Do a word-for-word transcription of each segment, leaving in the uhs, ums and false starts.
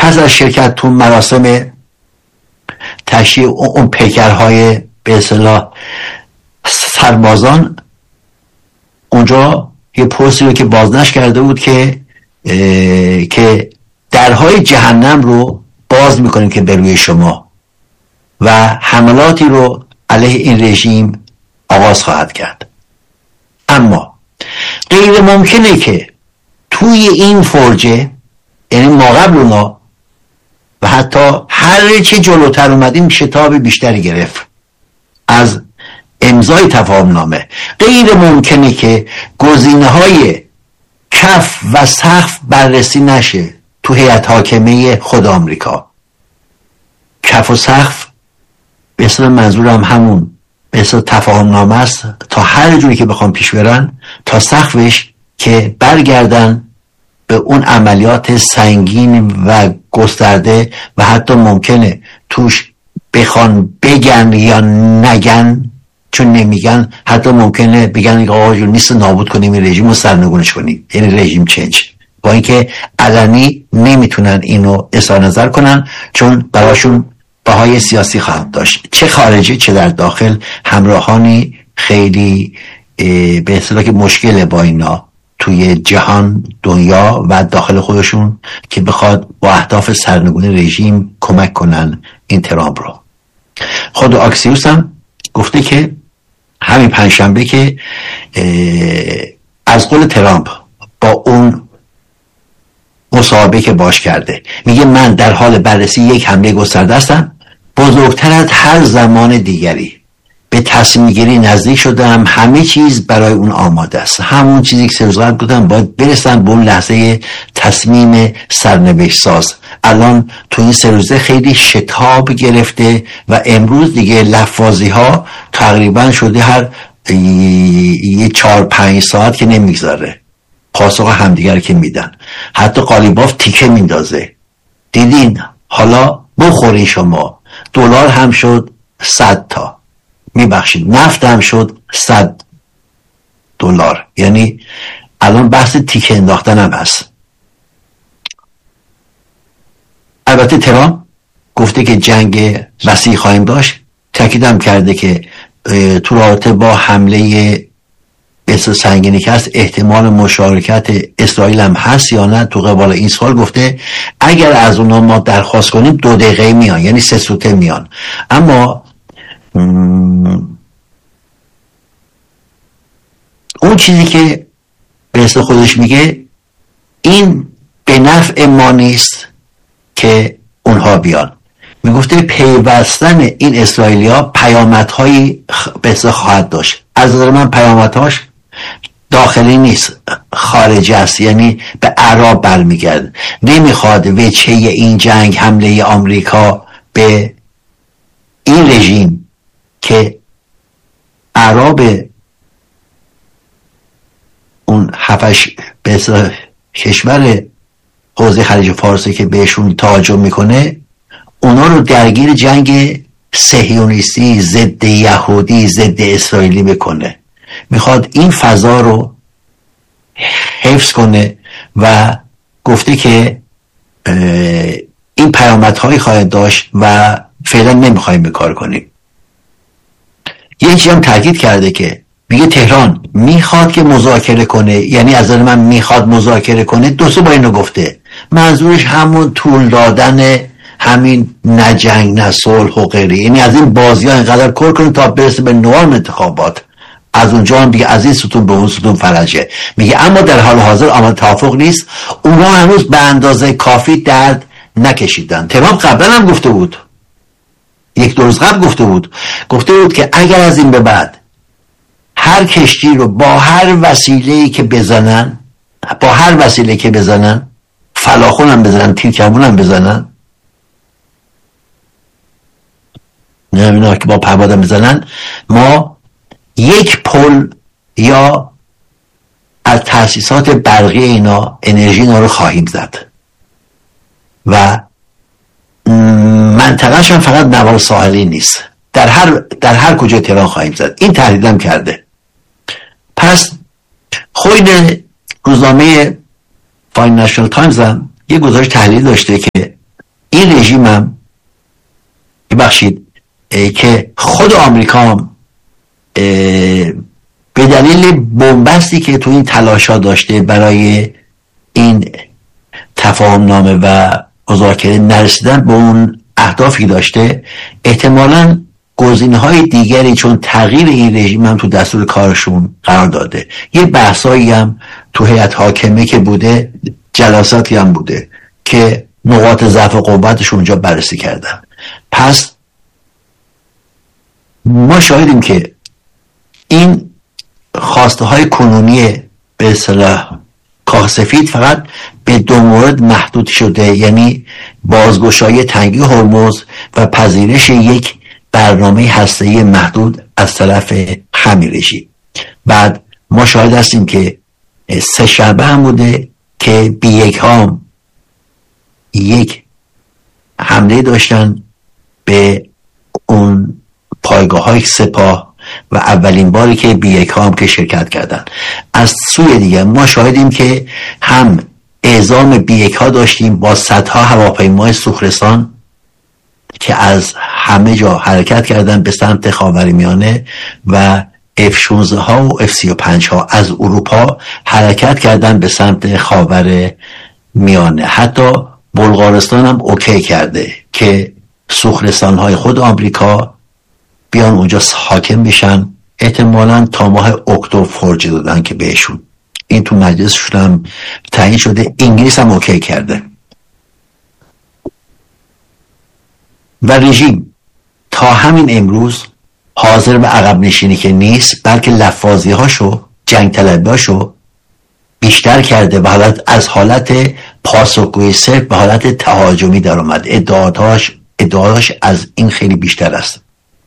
پس از شرکت تو مراسم تشییع اون پیکرهای به اصطلاح سربازان، اونجا یه پستی رو که بازنشر کرده بود که که درهای جهنم رو باز میکنیم که به روی شما و حملاتی رو علیه این رژیم آغاز خواهد کرد. اما غیر ممکنه که توی این فرجه، یعنی ما قبل ما و حتی هر چه جلوتر اومدیم شتاب بیشتری گرفت از امضای تفاهم نامه، غیر ممکنه که گزینه های کف و سقف بررسی نشه تو هیئت حاکمه خود آمریکا. کف و سقف به اصطلاح منظورم همون به اصطلاح تفاهم نامه است، تا هر جوری که بخوام پیش برن، تا سقفش که برگردن به اون عملیات سنگین و گسترده و حتی ممکنه توش بخوان بگن یا نگن، چون نمیگن حتی ممکنه بگن آقا جون نیست نابود کنیم این رژیم رو، سرنگونش کنیم، یعنی رژیم چنج، با اینکه علنی نمیتونن اینو اظهار نظر کنن چون براشون بهای سیاسی خواهد داشت، چه خارجی چه در داخل. همراهانی خیلی به اصطلاح که مشکله با اینا توی جهان، دنیا و داخل خودشون که بخواد با اهداف سرنگون رژیم کمک کنن این ترامپ رو. خود آکسیوس هم گفته که همین پنجشنبه که از قول ترامپ با اون مصاحبه که باش کرده، میگه من در حال بررسی یک حمله گسترده هستم، بزرگتر از هر زمان دیگری به تصمیم گیری نزدیک شدم، همه چیز برای اون آماده است. همون چیزی که سه روز قبل گفتم، باید برسن به اون لحظه تصمیم سرنوشت ساز. الان تو این سه روزه خیلی شتاب گرفته و امروز دیگه لفاظی ها تقریبا شده هر یه چهار پنج ساعت که نمیگذاره پاسخ همدیگر که میدن. حتی قالیباف تیکه میندازه، دیدین حالا بخورین شما، دلار هم شد صد تا، میبخشید نفت هم شد صد دلار، یعنی الان بحث تیکه انداختن هم هست. البته ترامپ گفته که جنگ وسیع خواهیم داشت، تاکیدم کرده که تو رابطه با حمله بسیار سنگینی که هست احتمال مشارکت اسرائیل هم هست یا نه. تو قبال این سوال گفته اگر از اونا ما درخواست کنیم دو دقیقه میان، یعنی سه سوته میان. اما اون چیزی که به اصطلاح خودش میگه این به نفع ما نیست که اونها بیان. میگفته پیوستن این اسرائیلیا پیامدهایی به اصطلاح خواهد داشت. از نظر من پیامدهاش داخلی نیست، خارجی است، یعنی به اعراب برمیگرد. نمیخواد وجهه این جنگ حمله آمریکا به این رژیم که اعراب اون هفتش به اصطلاح کشور حوزه خلیج فارس که بهشون تهاجم میکنه، اونا رو درگیر جنگ صهیونیستی ضد یهودی ضد اسرائیلی بکنه. میخواد این فضا رو حفظ کنه و گفته که این پیامدهایی خواهد داشت و فعلا نمیخوایم به کار کنیم. یه چیزی هم تاکید کرده که میگه تهران میخواد که مذاکره کنه، یعنی از نظر من میخواد مذاکره کنه. دو سه بار اینو گفته، منظورش همون طول دادن همین نه جنگ نه صلح و غیره، یعنی از این بازی ها اینقدر کار کنه تا برسه به نوام انتخابات، از اونجا هم دیگه از این ستون به اون ستون فرجه. میگه اما در حال حاضر آماده توافق نیست، اونا هنوز به اندازه کافی درد نکشیدن. ترامپ قبلا هم گفته بود، یک دو روز قبل گفته بود گفته بود که اگر از این به بعد هر کشتی رو با هر وسیله‌ای که بزنن، با هر وسیله که بزنن، فلاخون هم بزنن، تیر کمون هم بزنن، نمیدونم که با پروادم بزنن، ما یک پل یا از تأسیسات برقی اینا انرژی اینا رو خواهیم زد و منطقهش هم فقط نوار ساحلی نیست، در هر در هر کجا تهران خواهیم زد. این تهدیدم کرده. پس خود روزنامه فاینانشال تایمز هم یه گزارش تحلیل داشته که این رژیم هم ببخشید که خود آمریکا هم به دلیل بنبستی که تو این تلاشا داشته برای این تفاهم نامه و مذاکره نرسیدن به اون اهدافی داشته، احتمالاً گزینه‌های دیگری چون تغییر این رژیم هم تو دستور کارشون قرار داده. یه بحثایی هم تو هیئت حاکمه که بوده، جلساتی هم بوده که نقاط ضعف و قوتش اونجا بررسی کردن. پس ما شاهدیم که این خواسته های کنونی به اصطلاح کاخ سفید فقط به دو مورد محدود شده، یعنی بازگشایی تنگی هرمز و پذیرش یک برنامه هسته‌ای محدود از طرف همین رژیم. بعد ما شاهد هستیم که سه شنبه هم بوده که بی یک ها یک حمله داشتن به اون پایگاه های سپاه و اولین باری که بی یک ها هم که شرکت کردن. از سوی دیگه ما شاهدیم که هم اعزام بی یک ها داشتیم با صدها هواپیمای سوخرسان که از همه جا حرکت کردن به سمت خاورمیانه و اف شانزده ها و اف سی و پنج ها از اروپا حرکت کردن به سمت خاور میانه. حتی بلغارستان هم اوکی کرده که سوخرسان های خود آمریکا بیان اونجا حاکم بشن، احتمالاً تا ماه اکتبر فرجه دادن که بهشون. این تو مجلسشون هم تعیین شده. انگلیس هم اوکی کرده و رژیم تا همین امروز حاضر به عقب نشینی که نیست، بلکه لفاظی هاشو، جنگ طلبی هاشو بیشتر کرده و حالت از حالت پاسخگویی صرف به حالت تهاجمی در اومد. ادعاهاش ادعاهاش از این خیلی بیشتر است.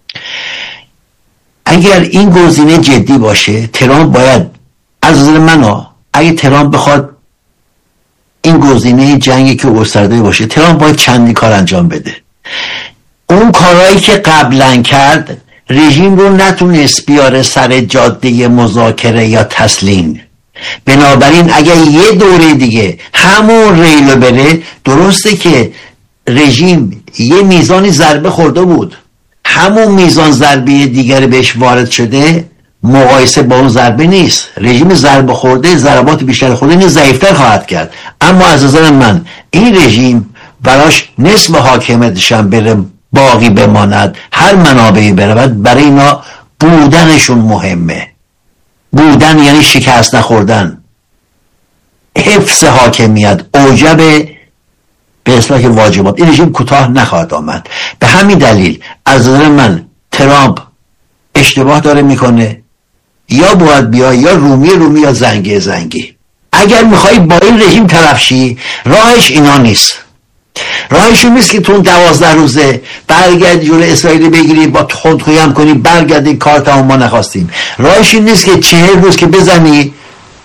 اگر این گزینه جدی باشه، ترامپ باید، از نظر من، اگه ترامپ بخواد این گزینه جنگی که گسترده باشه، ترامپ باید چندی کار انجام بده. اون کارهایی که قبلا کرد رژیم رو نتونست بیاره سر جاده مذاکره یا تسلیم. بنابراین اگر یه دوره دیگه همون ریلو بره، درسته که رژیم یه میزانی ضربه خورده بود، همون میزان ضربه دیگر بهش وارد شده مقایسه با اون ضربه نیست. رژیم ضربه خورده ضربات بیشتر خورده این ضعیفتر خواهد کرد. اما از نظر من این رژیم براش نصف حاکمیتش هم بره باقی بماند، هر منابعی بره، برای اینا بودنشون مهمه. بودن یعنی شکست نخوردن، حفظ حاکمیت، اوجب به اصلاح واجبات. این رژیم کوتاه نخواهد آمد. به همین دلیل از نظر من ترامپ اشتباه داره میکنه، یا باید بیا یا رومی رومی یا زنگی زنگی. اگر میخوای با این رژیم طرف شی، راهش اینا نیست. راهش نیست که تو دوازده روزه برگردی جلوی اسرائیل بگیری، با خودخویی هم کنی برگردی کار تمام ما نخواستیم. راهش این نیست که چهل روز که بزنی،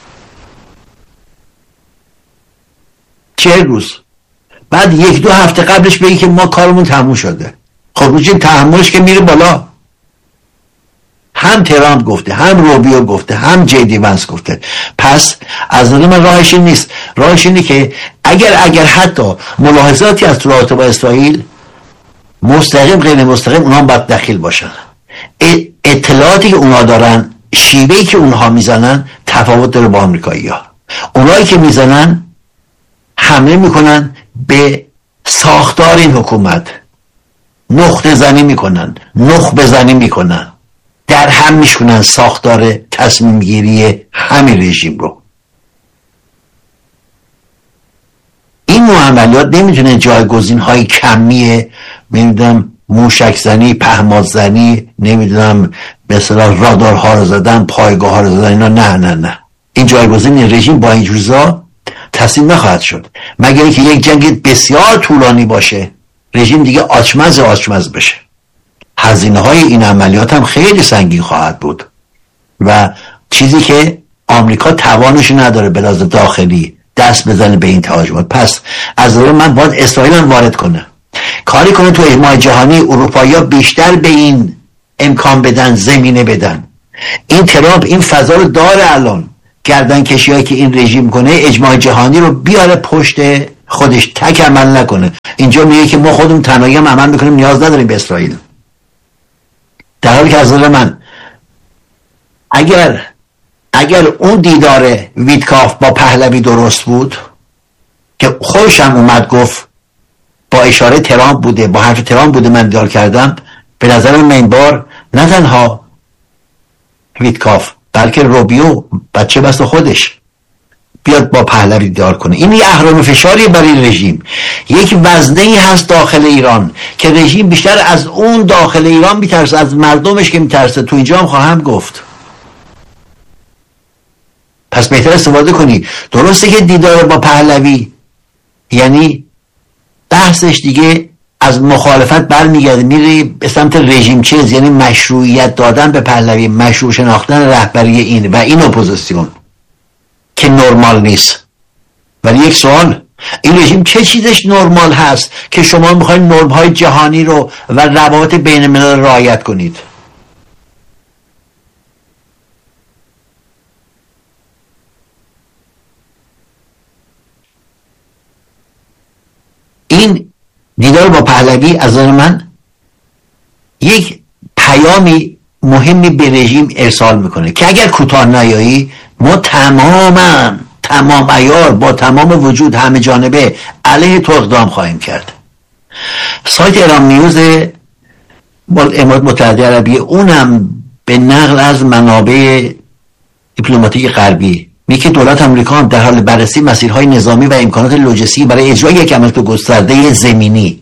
چهل روز بعد یک دو هفته قبلش بگی که ما کارمون تموم شده. خب روچین تحملش که میره بالا. هم ترامپ گفته، هم روبیو گفته، هم جی دی ونس گفته. پس از نظر من راهش این نیست. راهش اینه که اگر اگر حتی ملاحظاتی از رابطه با اسرائیل مستقیم غیر مستقیم اونها باید دخیل باشن. اطلاعاتی که اونها دارن، شیوهی که اونها میزنن تفاوت داره با آمریکایی ها. اونهایی که میزنن حمله میکنن به ساختار این حکومت، نقطه زنی میکنن، نخبه زنی میکنن، در هم میشکنن ساختار تصمیم گیری همین رژیم رو. این نوع عملیات نمیتونه جایگزین های کمی، نمیدونم موشک زنی، پهماز زنی، نمیدونم به اصطلاح رادارها رو زدن، پایگاه ها رو زدن، اینا نه نه نه. این جایگزین رژیم با این جوزا تصمیم نخواهد شد، مگر اینکه یک جنگ بسیار طولانی باشه، رژیم دیگه آچمز آچمز بشه. هزینه های این عملیات هم خیلی سنگین خواهد بود و چیزی که آمریکا توانش نداره به لحاظ داخلی دست بزنه به این تهاجمات. پس از نظر من باید اسرائیل هم وارد کنه، کاری کنه تو اجماع جهانی اروپایی‌ها بیشتر به این امکان بدن، زمینه بدن. این ترامپ این فضا رو داره، الان گردن کشی‌هایی که این رژیم کنه اجماع جهانی رو بیاره پشت خودش تک عمل نکنه. اینجا میگه که ما خودمون تنهایی هم عمل میکنیم، نیاز نداریم به اسرائیل. در حالی که از نظر من اگر اگر اون دیدار ویتکاف با پهلوی درست بود که خودش هم اومد گفت با اشاره ترامپ بوده، با حرف ترامپ بوده من دیدار کردم، به نظر من این بار نه تنها ویتکاف بلکه روبیو بچه بست خودش بیاد با پهلوی دیدار کنه. این یه اهرم فشاری برای رژیم، یک وزنه‌ای هست داخل ایران که رژیم بیشتر از اون داخل ایران میترسه، از مردمش که میترسه. تو اینجا هم خواهم گفت. پس بهتر استفاده کنی. درسته که دیدار با پهلوی یعنی بحثش دیگه از مخالفت برمیگرده میره به سمت رژیم چیز، یعنی مشروعیت دادن به پهلوی، مشروع شناختن رهبری این و این اپوزیسیون که نرمال نیست. ولی یک سوال، این رژیم چه چیزش نرمال هست که شما میخواید نرم‌های جهانی رو و روابط بین الملل رعایت کنید؟ این دیدار با پهلوی از نظر من یک پیامی مهمی به رژیم ارسال میکنه که اگر کوتاه نیایی ما تماما تمام عیار با تمام وجود همه جانبه علیه تو اقدام خواهیم کرد. سایت ایران نیوز امارات متحده عربیه اونم به نقل از منابع دیپلماتیک غربی میگه که دولت آمریکا در حال بررسی مسیرهای نظامی و امکانات لوجستیکی برای اجرای یک عملیات گسترده زمینی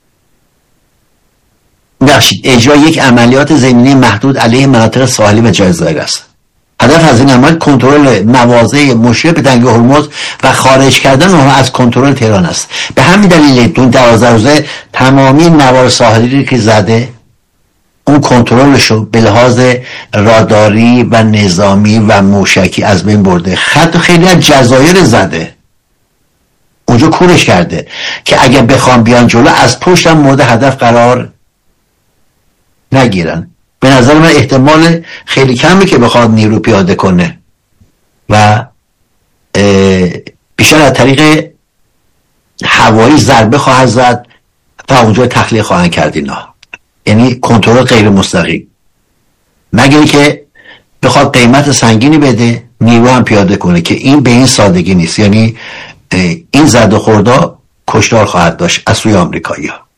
بخشید اجرای یک عملیات زمینی محدود علیه مناطق ساحلی و جزایر است. هدف از این عمل کنترل مواضع مشرف به تنگه هرمز و خارج کردن آنها از کنترل تهران است. به همین دلیل دون دوازده روزه تمامی نوار ساحلی که زده اون کنترلشو به لحاظ راداری و نظامی و موشکی از بین برده. خط خیلی از جزایر زده اونجا کورش کرده که اگر بخوام بیان جلو از پشت هم مورد هدف قرار نگیرن. به نظر من احتمال خیلی کمی که بخواد نیرو پیاده کنه و بیشتر از طریق هوایی ضربه خواهد زد و اونجا تخلیه خواهند کرد اینا، یعنی کنترل غیر مستقیم، مگر که بخواد قیمت سنگینی بده نیرو هم پیاده کنه که این به این سادگی نیست. یعنی این زد و خوردا کشتار خواهد داشت از سوی آمریکایی ها.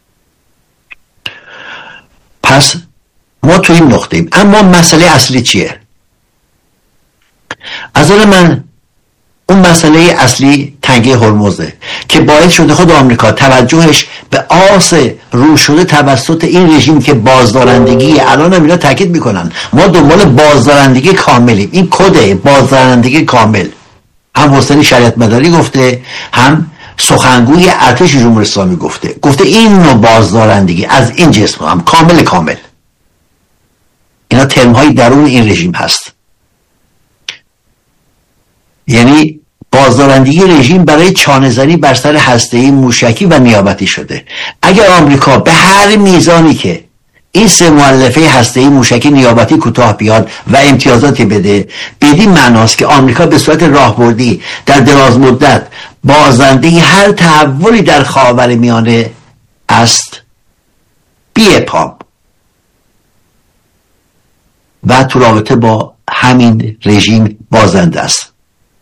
پس ما توی این نقطه ایم. اما مسئله اصلی چیه؟ از نظر من اون مسئله اصلی تنگه هرمزه که باعث شده خود آمریکا توجهش به آس رو شده توسط این رژیم که بازدارندگی، الان هم اینا تاکید میکنن ما دنبال بازدارندگی کاملیم. این کده بازدارندگی کامل هم حسین شریعت مداری گفته، هم سخنگوی ارتش جمهوری اسلامی گفته گفته این نوع بازدارندگی از این جسم هم کامل کامل. اینا ترم های درون این رژیم هست. یعنی بازدارندگی رژیم برای چانه‌زنی بر سر هسته‌ای، موشکی و نیابتی شده. اگر آمریکا به هر میزانی که این سه مؤلفه هسته‌ای، موشکی، نیابتی کوتاه بیاد و امتیازاتی بده، بدین معناست که آمریکا به صورت راهبردی در دراز مدت بازنده هر تحولی در خاورمیانه است بی پام و تو رابطه با همین رژیم بازنده است.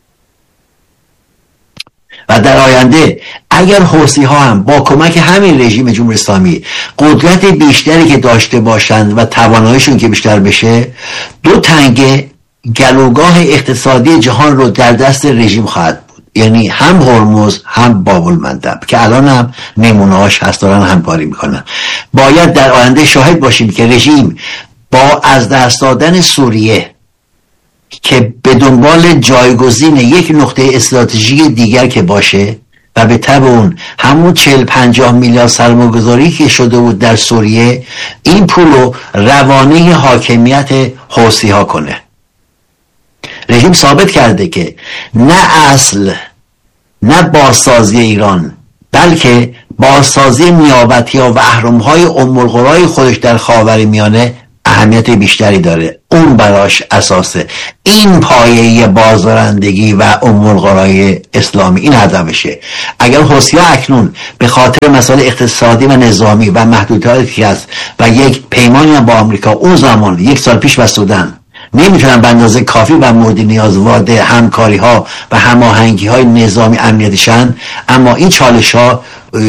و در آینده اگر حوثی ها هم با کمک همین رژیم جمهوری اسلامی قدرت بیشتری که داشته باشند و تواناییشون که بیشتر بشه، دو تنگه گلوگاه اقتصادی جهان رو در دست رژیم خواهد بود. یعنی هم هرمز هم باب المندب که الان هم نمونه‌هاش هست، دارن همکاری میکنن. باید در آینده شاهد باشیم که رژیم با از دست دادن سوریه که به دنبال جایگزین یک نقطه استراتژیک دیگر که باشه و به تبع اون همون چهل پنجاه میلیارد سرمایه‌گذاری که شده بود در سوریه، این پولو روانه حاکمیت حوثی ها کنه. رژیم ثابت کرده که نه اصل نه بازسازی ایران بلکه بازسازی نیابتی ها و اهرم‌های ام القرای خودش در خاورمیانه اهمیت بیشتری داره، اون براش اساسه. این پایه بازدارندگی و ام القرای اسلامی این هدفشه. اگر حوثی‌ها اکنون به خاطر مسائل اقتصادی و نظامی و محدودیتی که هست و یک پیمانی هم با آمریکا اون زمان یک سال پیش بستودن، نمیتونن به اندازه کافی و مورد نیاز وارد همکاری ها و هماهنگی های نظامی امنیتی شن، اما این چالش ها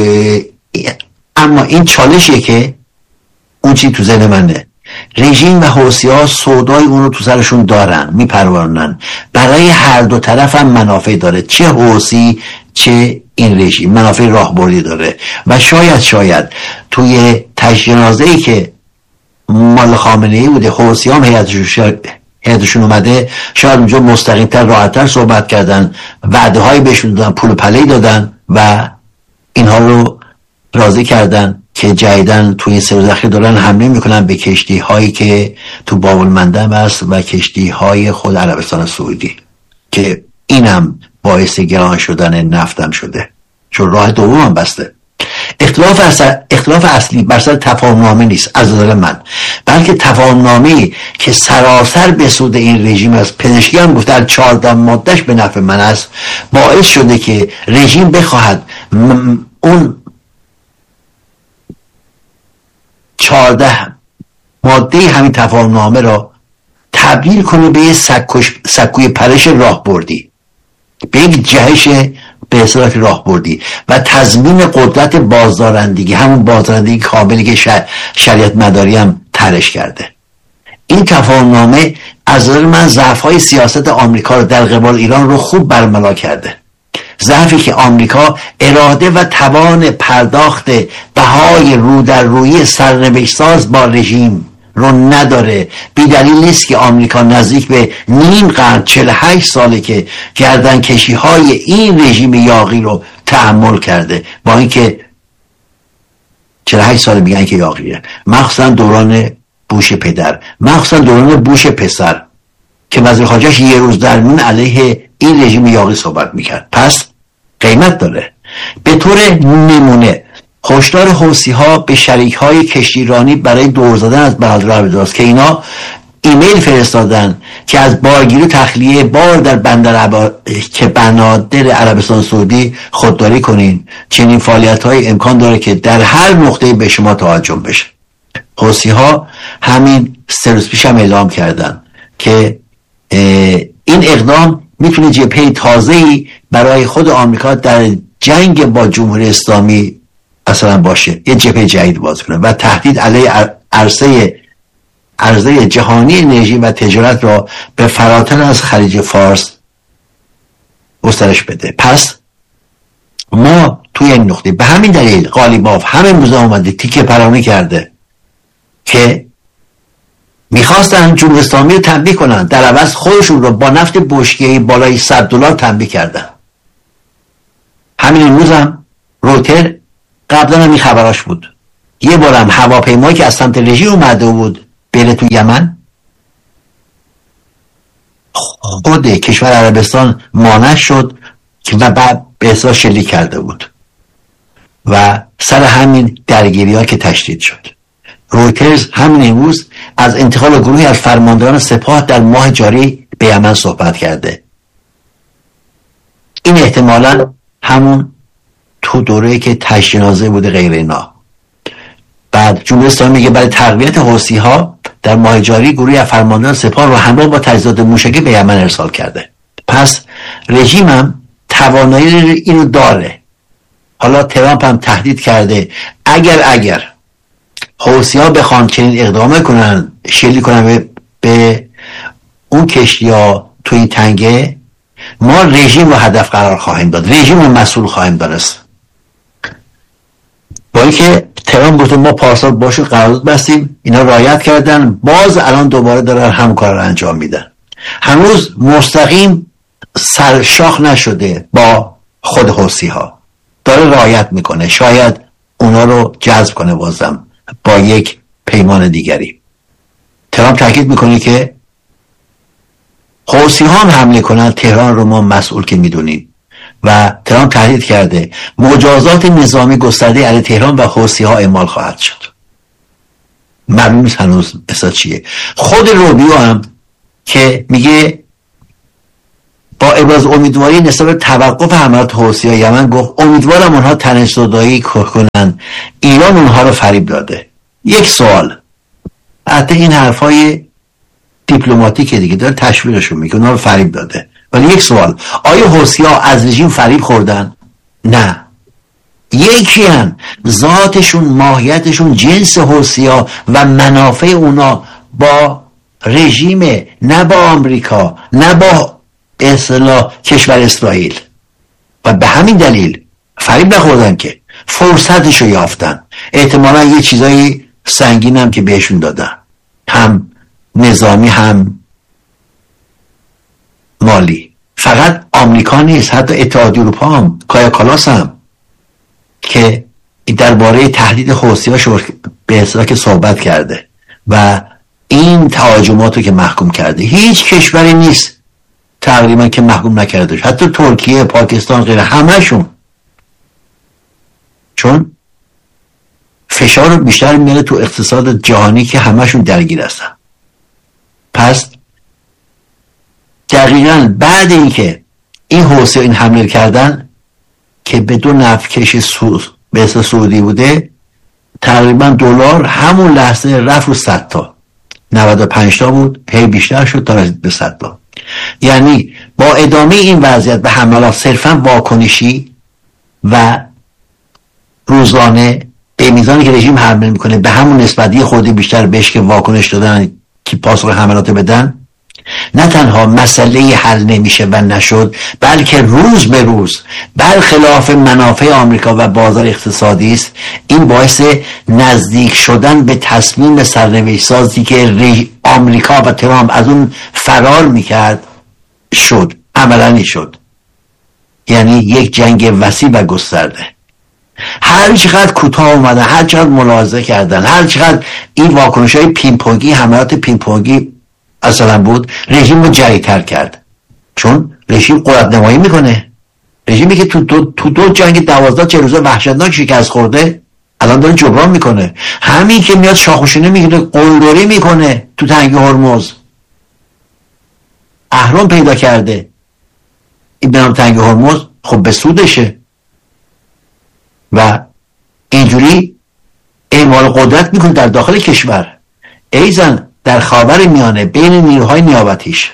اما این چالشیه که اون چی تو ذهن منه، رژیم و حوثی‌ها سودای اون رو تو سرشون دارن، میپرورنن. برای هر دو طرف هم منافع داره، چه حوثی چه این رژیم منافع راهبردی داره. و شاید شاید توی تجنازه‌ای که مال خامنه‌ای بوده، حوثی‌ها هم هیئتشون هیئتشون اومده، شاید اونجا مستقیم‌تر راحت‌تر صحبت کردن، وعده‌های بهشون دادن، پول پلی دادن و اینها رو راضی کردن که جدیدن توی این سه روز اخیر دارن حمله میکنن به کشتی هایی که تو باب المندب است و کشتی های خود عربستان سعودی، که اینم باعث گران شدن نفتم شده، چون راه دوم هم بسته. اختلاف اصل... اختلاف اصلی بر سر تفاهم‌نامه نیست از نظر من، بلکه تفاهم‌نامه‌ای که سراسر به سود این رژیم است، پزشکی هم گفته در چهارده مادهش به نفع من است، باعث شده که رژیم بخواهد م... اون چهارده ماده همین تفاهم‌نامه را تبدیل کنه به یک سکوی پرش راهبردی، به یک جهش به اصطلاح راهبردی و تضمین قدرت بازدارندگی، همون بازدارندگی کاملی که شریعت مداری هم طرحش کرده. این تفاهم‌نامه از نظر من ضعف‌های سیاست آمریکا رو در قبال ایران رو خوب برملا کرده. ضعفی که آمریکا اراده و توان پرداخت بهای رو در روی سرنوشت ساز با رژیم رو نداره. بی دلیل نیست که آمریکا نزدیک به نیم قرن، چهل و هشت ساله که گردن کشی های این رژیم یاغی رو تحمل کرده، با اینکه چهل و هشت ساله میگن که یاغیه، مخصوصا دوران بوش پدر، مخصوصا دوران بوش پسر که وزیر خارجه‌اش یه روز در میون علیه این رژیم یاغی صحبت میکرد. پس قیمت داره. به طور نمونه هشدار حوثی‌ها به شریک‌های کشتیرانی برای دور زدن از بندر عبدالله که اینا ایمیل فرستادن که از بارگیری تخلیه بار در بندر عبا... که بنادر عربستان سعودی خودداری کنین، چنین فعالیت‌های امکان داره که در هر نقطه‌ای به شما تهاجم بشه. حوثی‌ها همین سه روز پیش هم اعلام کردن که این اقدام میتونه جبهه تازه‌ای برای خود آمریکا در جنگ با جمهوری اسلامی اصلا باشه، یه جبهه جدید باز کنه و تهدید علیه عرصه عرضه جهانی انرژی و تجارت را به فراتر از خلیج فارس گسترش بده. پس ما توی این نقطه به همین دلیل قالیباف همین روزا اومده تیکه پرانی کرده که میخواستن جمهوری اسلامی رو تنبیه کنن، در عوض خودشون رو با نفت بشکه‌ای بالای صد دلار تنبیه کردن. همین امروز هم روتر قبلا هم این خبراش بود، یه بارم هواپیمایی که از سمت رژیم اومده بود بره تو یمن، خود کشور عربستان مانع شد و بعد به اصلاح شلیک کرده بود و سر همین درگیری ها که تشدید شد. رویترز همین امروز از انتقال گروهی از فرماندهان سپاه در ماه جاری به یمن صحبت کرده. این احتمالاً همون تو دوره‌ای که تجنازه بوده غیر اینا. بعد جمهوری اسلامی میگه برای تقویت حوثی‌ها در ماه جاری گروهی از فرماندهان سپاه رو همراه با تجهیزات موشکی به یمن ارسال کرده. پس رژیمم توانایی اینو داره. حالا ترامپ هم تهدید کرده اگر اگر حوثی‌ها بخوان چنین اقدام کنن، شلیک کنن به, به اون کشتی‌ها تو این تنگه، ما رژیم رو هدف قرار خواهیم داد، رژیم رو مسئول خواهیم دانست. با اینکه ترامپ گفته ما پارسال باشون قرارداد بستیم، اینا رعایت کردن، باز الان دوباره دارن هم کار رو انجام میدن. هنوز مستقیم سرشاخ نشده با خود حوثی‌ها، داره رعایت میکنه، شاید اونا رو جذب کنه بازم با یک پیمان دیگری. ترامپ تاکید میکنه که حوثی‌ها هم حمله کنن تهران رو ما مسئول که میدونیم و ترامپ تهدید کرده مجازات نظامی گسترده علیه تهران و حوثی‌ها اعمال خواهد شد. معلوم نیست هنوز اصلا چیه. خود روبیو هم که میگه با ابراز امیدواری نسبت به توقف حملات حوثی‌ها یمن گفت امیدوارم اونها تنش‌زدایی کنن، ایران اونها رو فریب داده. یک سوال، حتی این حرفای دیپلماتیکه دیگه، داره تشویقشون میگه اونها رو فریب داده، ولی یک سوال، آیا حوثی‌ها از رژیم فریب خوردن؟ نه، یکی هن. ذاتشون، ماهیتشون، جنس حوثی‌ها و منافع اونا با رژیم، نه با آمریکا، نه با اصطلاح کشور اسرائیل، و به همین دلیل فریب نخوردن که فرصتشو یافتن. احتمالا یه چیزایی سنگین هم که بهشون دادن، هم نظامی هم مالی. فقط آمریکا نیست، حتی اتحادیه اروپا هم، کایا کالاس هم که درباره تهدید حوثی‌ها به اصطلاح که صحبت کرده و این تهاجماتو که محکوم کرده. هیچ کشوری نیست تقریبا که محکوم نکرده، حتی ترکیه، پاکستان، غیره، همهشون، چون فشار بیشتر میاره تو اقتصاد جهانی که همهشون درگیر هستن. پس دقیقا بعد اینکه این حوثی‌ها این حمله کردن که به دو نفتکش سو به اسم سعودی بوده، تقریبا دلار همون لحظه رفت رو صد تا، نود و پنج تا بود، هی بیشتر شد تا رسید به صد تا. یعنی با ادامه این وضعیت به حملات صرفا واکنشی و روزانه به میزانی که رژیم حمله میکنه به همون نسبتی خودی بیشتر بهش که واکنش دادن که پاسخ حملات بدن، نه تنها مسئله حل نمیشه و نشد، بلکه روز به روز برخلاف منافع آمریکا و بازار اقتصادی است. این باعث نزدیک شدن به تصمیم سرنوشت سازی که آمریکا و ترامپ از اون فرار میکرد شد، عملاً شد. یعنی یک جنگ وسیع و گسترده. هر چقدر کوتاه اومدن، هر چقدر ملاحظه کردن، هر چقدر این واکنش های پینپونگی، حملات پینپونگی اصلا بود، رژیم رو جری‌تر کرد. چون رژیم قدرت نمایی میکنه. رژیمی که تو دو, تو دو جنگ دوازده چه روزه وحشتناک شکست خورده الان داره جبران میکنه. همین که میاد شاخوشونه میگیره، قلدری میکنه تو تنگه هرمز، اهرام پیدا کرده این بنام تنگه هرمز، خب به سودشه و اینجوری اعمال قدرت میکنه در داخل کشور، ایزن در خاور میانه بین نیروهای نیابتیش.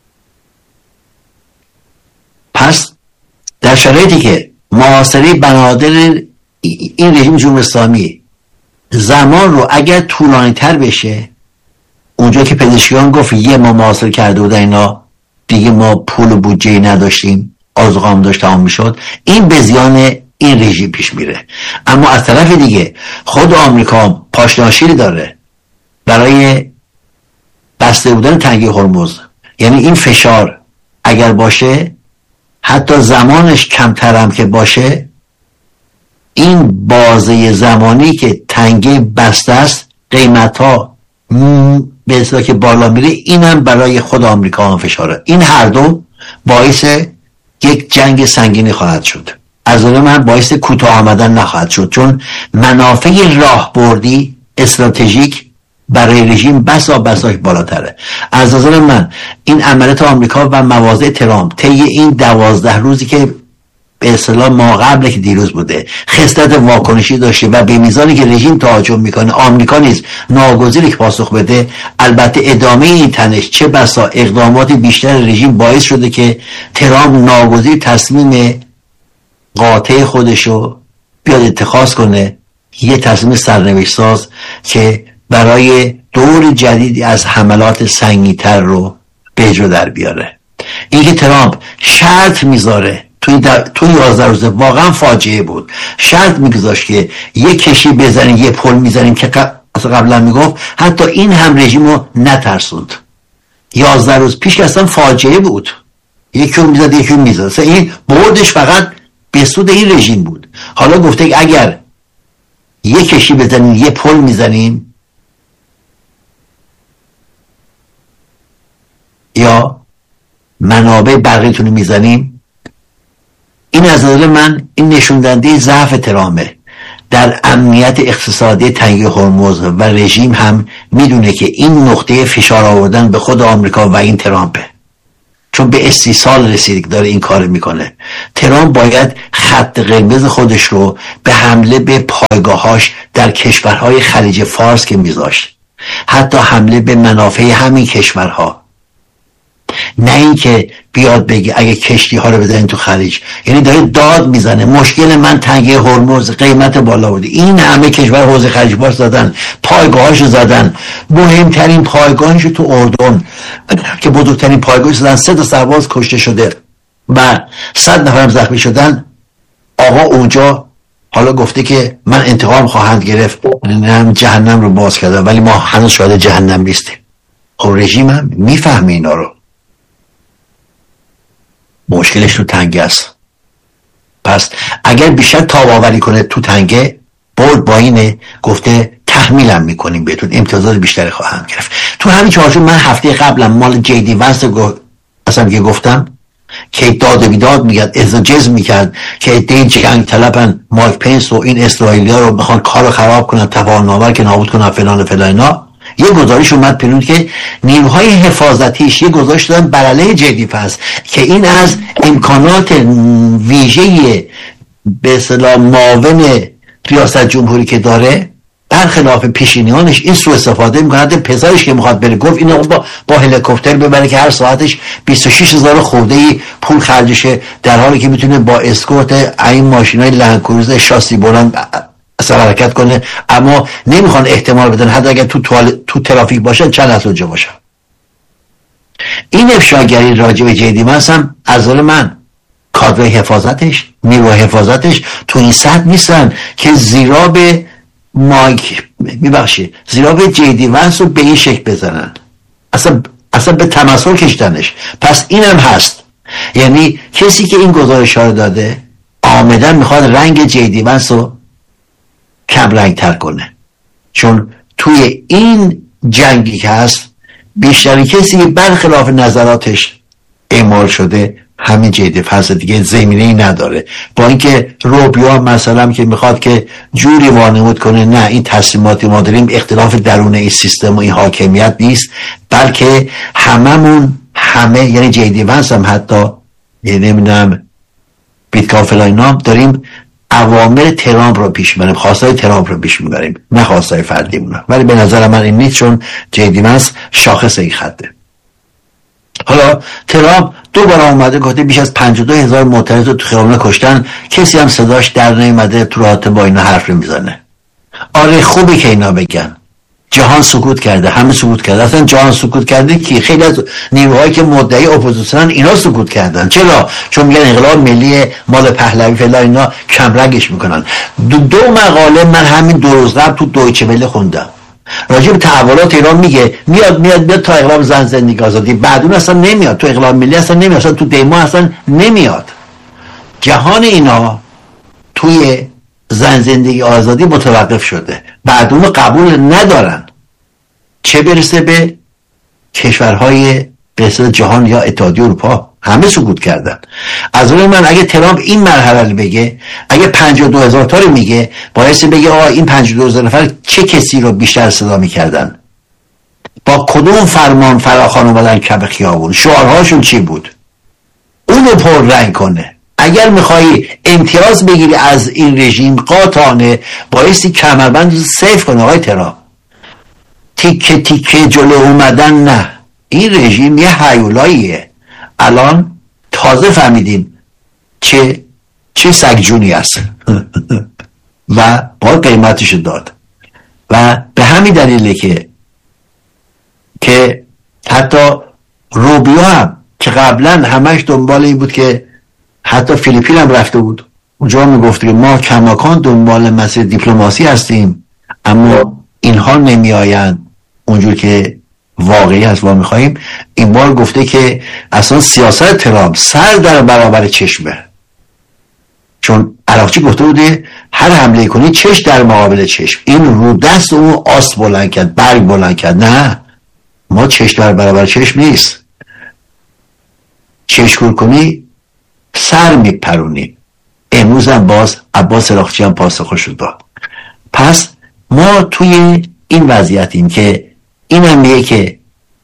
پس در شرایطی که محاصره بنادر این رژیم جمهوری اسلامی زمان رو اگر طولانی تر بشه، اونجا که پزشکیان گفت یه ما محاصره کرده بودن اینا دیگه، ما پول و بودجه نداشتیم، آزغام داشت تمام میشد، این به زیان این رژیم پیش میره. اما از طرف دیگه خود آمریکا پاشناشیری داره برای بسته بودن تنگه هرمز. یعنی این فشار اگر باشه، حتی زمانش کمتر هم که باشه، این بازه زمانی که تنگه بسته است، قیمت ها به اصطلاح که بالا میره، اینم برای خود آمریکا هم فشاره. این هر دو باعث یک جنگ سنگینی خواهد شد. از نظر من باعث کوتاه آمدن نخواهد شد، چون منافع راهبردی استراتژیک برای رژیم بسا بساش بالاتره. از نظر من این عملیات آمریکا و مواضع ترامپ طی این دوازده روزی که به اصطلاح ما قبل که دیروز بوده خصلت واکنشی داشته و به میزانی که رژیم تهاجم میکنه، آمریکا نیز ناگزیری که پاسخ بده. البته ادامه این تنش چه بسا اقدامات بیشتر رژیم باعث شده که ترامپ ناگزیر تصمیم قاطع خودشو بیاد اتخاذ کنه، یه تصمیم سرنوشت ساز که برای دور جدیدی از حملات سنگین‌تر رو به اجرا در بیاره. اینکه ترامپ شرط میذاره توی توی یازده روزه واقعا فاجعه بود. شرط میگذاشت که یه کشی بزنیم، یه پل میزنیم که قبلا میگفت، حتی این هم رژیم رو نترسوند. یازده روز پیش اصلا فاجعه بود، یکی رو میزد یکی رو میزد، این بردش فقط به سود این رژیم بود. حالا گفته اگر یه کشی بزنیم، یه پل میزنیم، یا منابع برقیتون رو میزنیم، این از نظر من این نشون دهنده ضعف ترامپه. در امنیت اقتصادی تنگه هرمز و رژیم هم میدونه که این نقطه فشار آوردن به خود آمریکا و این ترامپه، چون به استیصال رسیده که داره این کار میکنه. ترامپ باید خط قرمز خودش رو به حمله به پایگاهاش در کشورهای خلیج فارس که میذاشت، حتی حمله به منافع همین کشورها، نه این که بیاد بگه اگه کشتی ها رو بزنین تو خلیج. یعنی داره داد میزنه مشکل من تنگه هرمز، قیمت بالا بوده، این همه کشور حوزه خلیج فارس زدن، پایگاهاش زدن، مهمترین پایگاهش تو اردن که بزرگترین پایگاهش زدن، سه تا سرباز کشته شده و صد نفرم زخمی شدن. آقا اونجا حالا گفته که من انتقام خواهند گرفت، هم جهنم رو باز کرده، ولی ما هنوز شاید جهنم نیستیم. خب رژیم هم میفهمه اینا رو، مشکلش تو تنگه است. پس اگر بیشتر تاباوری کنه تو تنگه، برد با اینه گفته تحمیلم میکنیم بهتون، امتیازات بیشتری خواهم گرفت. تو همین چهارچوب من هفته قبلم مال جی دی ونس گو... اصلا که گفتم که داد و بیداد میگرد، ازاجز میکرد که ایده جنگ طلبن، مایک پنس و این اسرائیلی ها رو میخوان کار رو خراب کنن، تفاهم نامه که نابود کنن فلان فلان. یه گزارش اومد پیرون که نیروهای حفاظتیش یه گزارش دادن بر علیه جدی فاس که این از امکانات ویژه به اصطلاح معاون ریاست جمهوری که داره برخلاف پیشینیانش این سوء استفاده میکنه. حتی پسرش که میخواد بره گفت اینو با با هلیکوپتر ببره که هر ساعتش بیست و شش هزار خورده ای پول خرجشه، در حالی که میتونه با اسکورت این ماشینای لندکروز شاسی بلند اصلا حرکت کنه. اما نمیخوان احتمال بدن حتی اگر تو تو ترافیک باشن چند از اونجا باشن. این افشاگری راجع به جدی ونس هم از نظر من کادر حفاظتش، نیروی حفاظتش تو این سطح نیستن که زیرا به مایک میبخشی زیرا به جدی ونس رو به این شکل بزنن، اصلا اصلا به تمسخر کشتنش. پس اینم هست، یعنی کسی که این گزارش ها رو داده عامداً میخواد رنگ جدی ونس رو کم رنگ تر کنه، چون توی این جنگی که هست بیشتر کسی برخلاف نظراتش اعمال شده همین جدی ونس، دیگه زمینه‌ای نداره. با اینکه روبیو مثلا که میخواد که جوری وانمود کنه نه این تصمیماتی ما داریم اختلاف درون این سیستم و این حاکمیت نیست، بلکه هممون همه یعنی جدی ونس هم حتی یعنی نمیدونم بیتکا فلان داریم اوامر ترامپ رو پیش میبریم، خواستای ترامپ رو پیش میبریم، نه خواستای فردیمون. ولی به نظر من این نیست، چون جدی ونس شاخص این خطه. حالا ترامپ دو بار اومده گفته بیش از پنجاه و دو هزار معترض رو تو خیابونا کشتن، کسی هم صداش در نیومده تو راحت با اینا حرف میزنه. آره خوبه که اینا بگن، جهان سکوت کرده، همه سکوت کرده. اصلا جهان سکوت کرده کی؟ خیلی از نیروهایی که مدعی اپوزیسیونن اینا سکوت کردن. چرا؟ چون میگن انقلاب ملی مال پهلوی فعلا، اینا کمرنگش میکنن. دو, دو مقاله من همین دو روز قبل تو دویچه وله خوندم راجع به تحولات ایران، میگه میاد میاد میاد تا انقلاب زن زندگی آزادی، بعدون اصلا نمیاد، تو انقلاب ملی اصلا نمیاد، اصلا تو دیما اصلا نمیاد. جهان اینا توی زن زندگی آزادی متوقف شده، بعدون قبول ندارن، چه برسه به کشورهای به اصطلاح جهان یا اتحادیه اروپا، همه سکوت کردن. از اون من اگه ترامپ این مرحله بگه، اگه پنجاه و دو هزار تا رو میگه، باعث بگه آقا این پنجاه و دو هزار نفر چه کسی رو بیشتر صدا میکردن، با کدوم فرمان فراخوان اومدن کف خیابون، شعارهاشون چی بود، اونو پر رنگ کنه. اگر میخوایی امتیاز بگیری از این رژیم قاطعانه بایستی کمربند سیف کنه. آقای ترامپ تیکه تیکه جلو اومدن نه، این رژیم یه هیولاییه. الان تازه فهمیدیم چه چه سگجونی است و باید قیمتش داد. و به همین دلیله که که حتی روبیو هم که قبلا همش دنبال این بود که حتی فیلیپین هم رفته بود، اونجا میگفت که ما کماکان دنبال مسیر دیپلماسی هستیم، اما اینها نمی آیند اونجور که واقعی هست ما میخواییم. این بار گفته که اصلا سیاست ترامپ سر در برابر چشمه، چون عراقچی گفته بوده هر حمله کنی چش در مقابل چشم. این رو دست اون آس بلند کرد، برگ بلند کرد. نه، ما چش در برابر چشم نیست، چشکور کنی سر میپرونی. امروز هم باز عباس عراقچی هم پاسخش داد. پس ما توی این وضعیتیم که این هم میگه که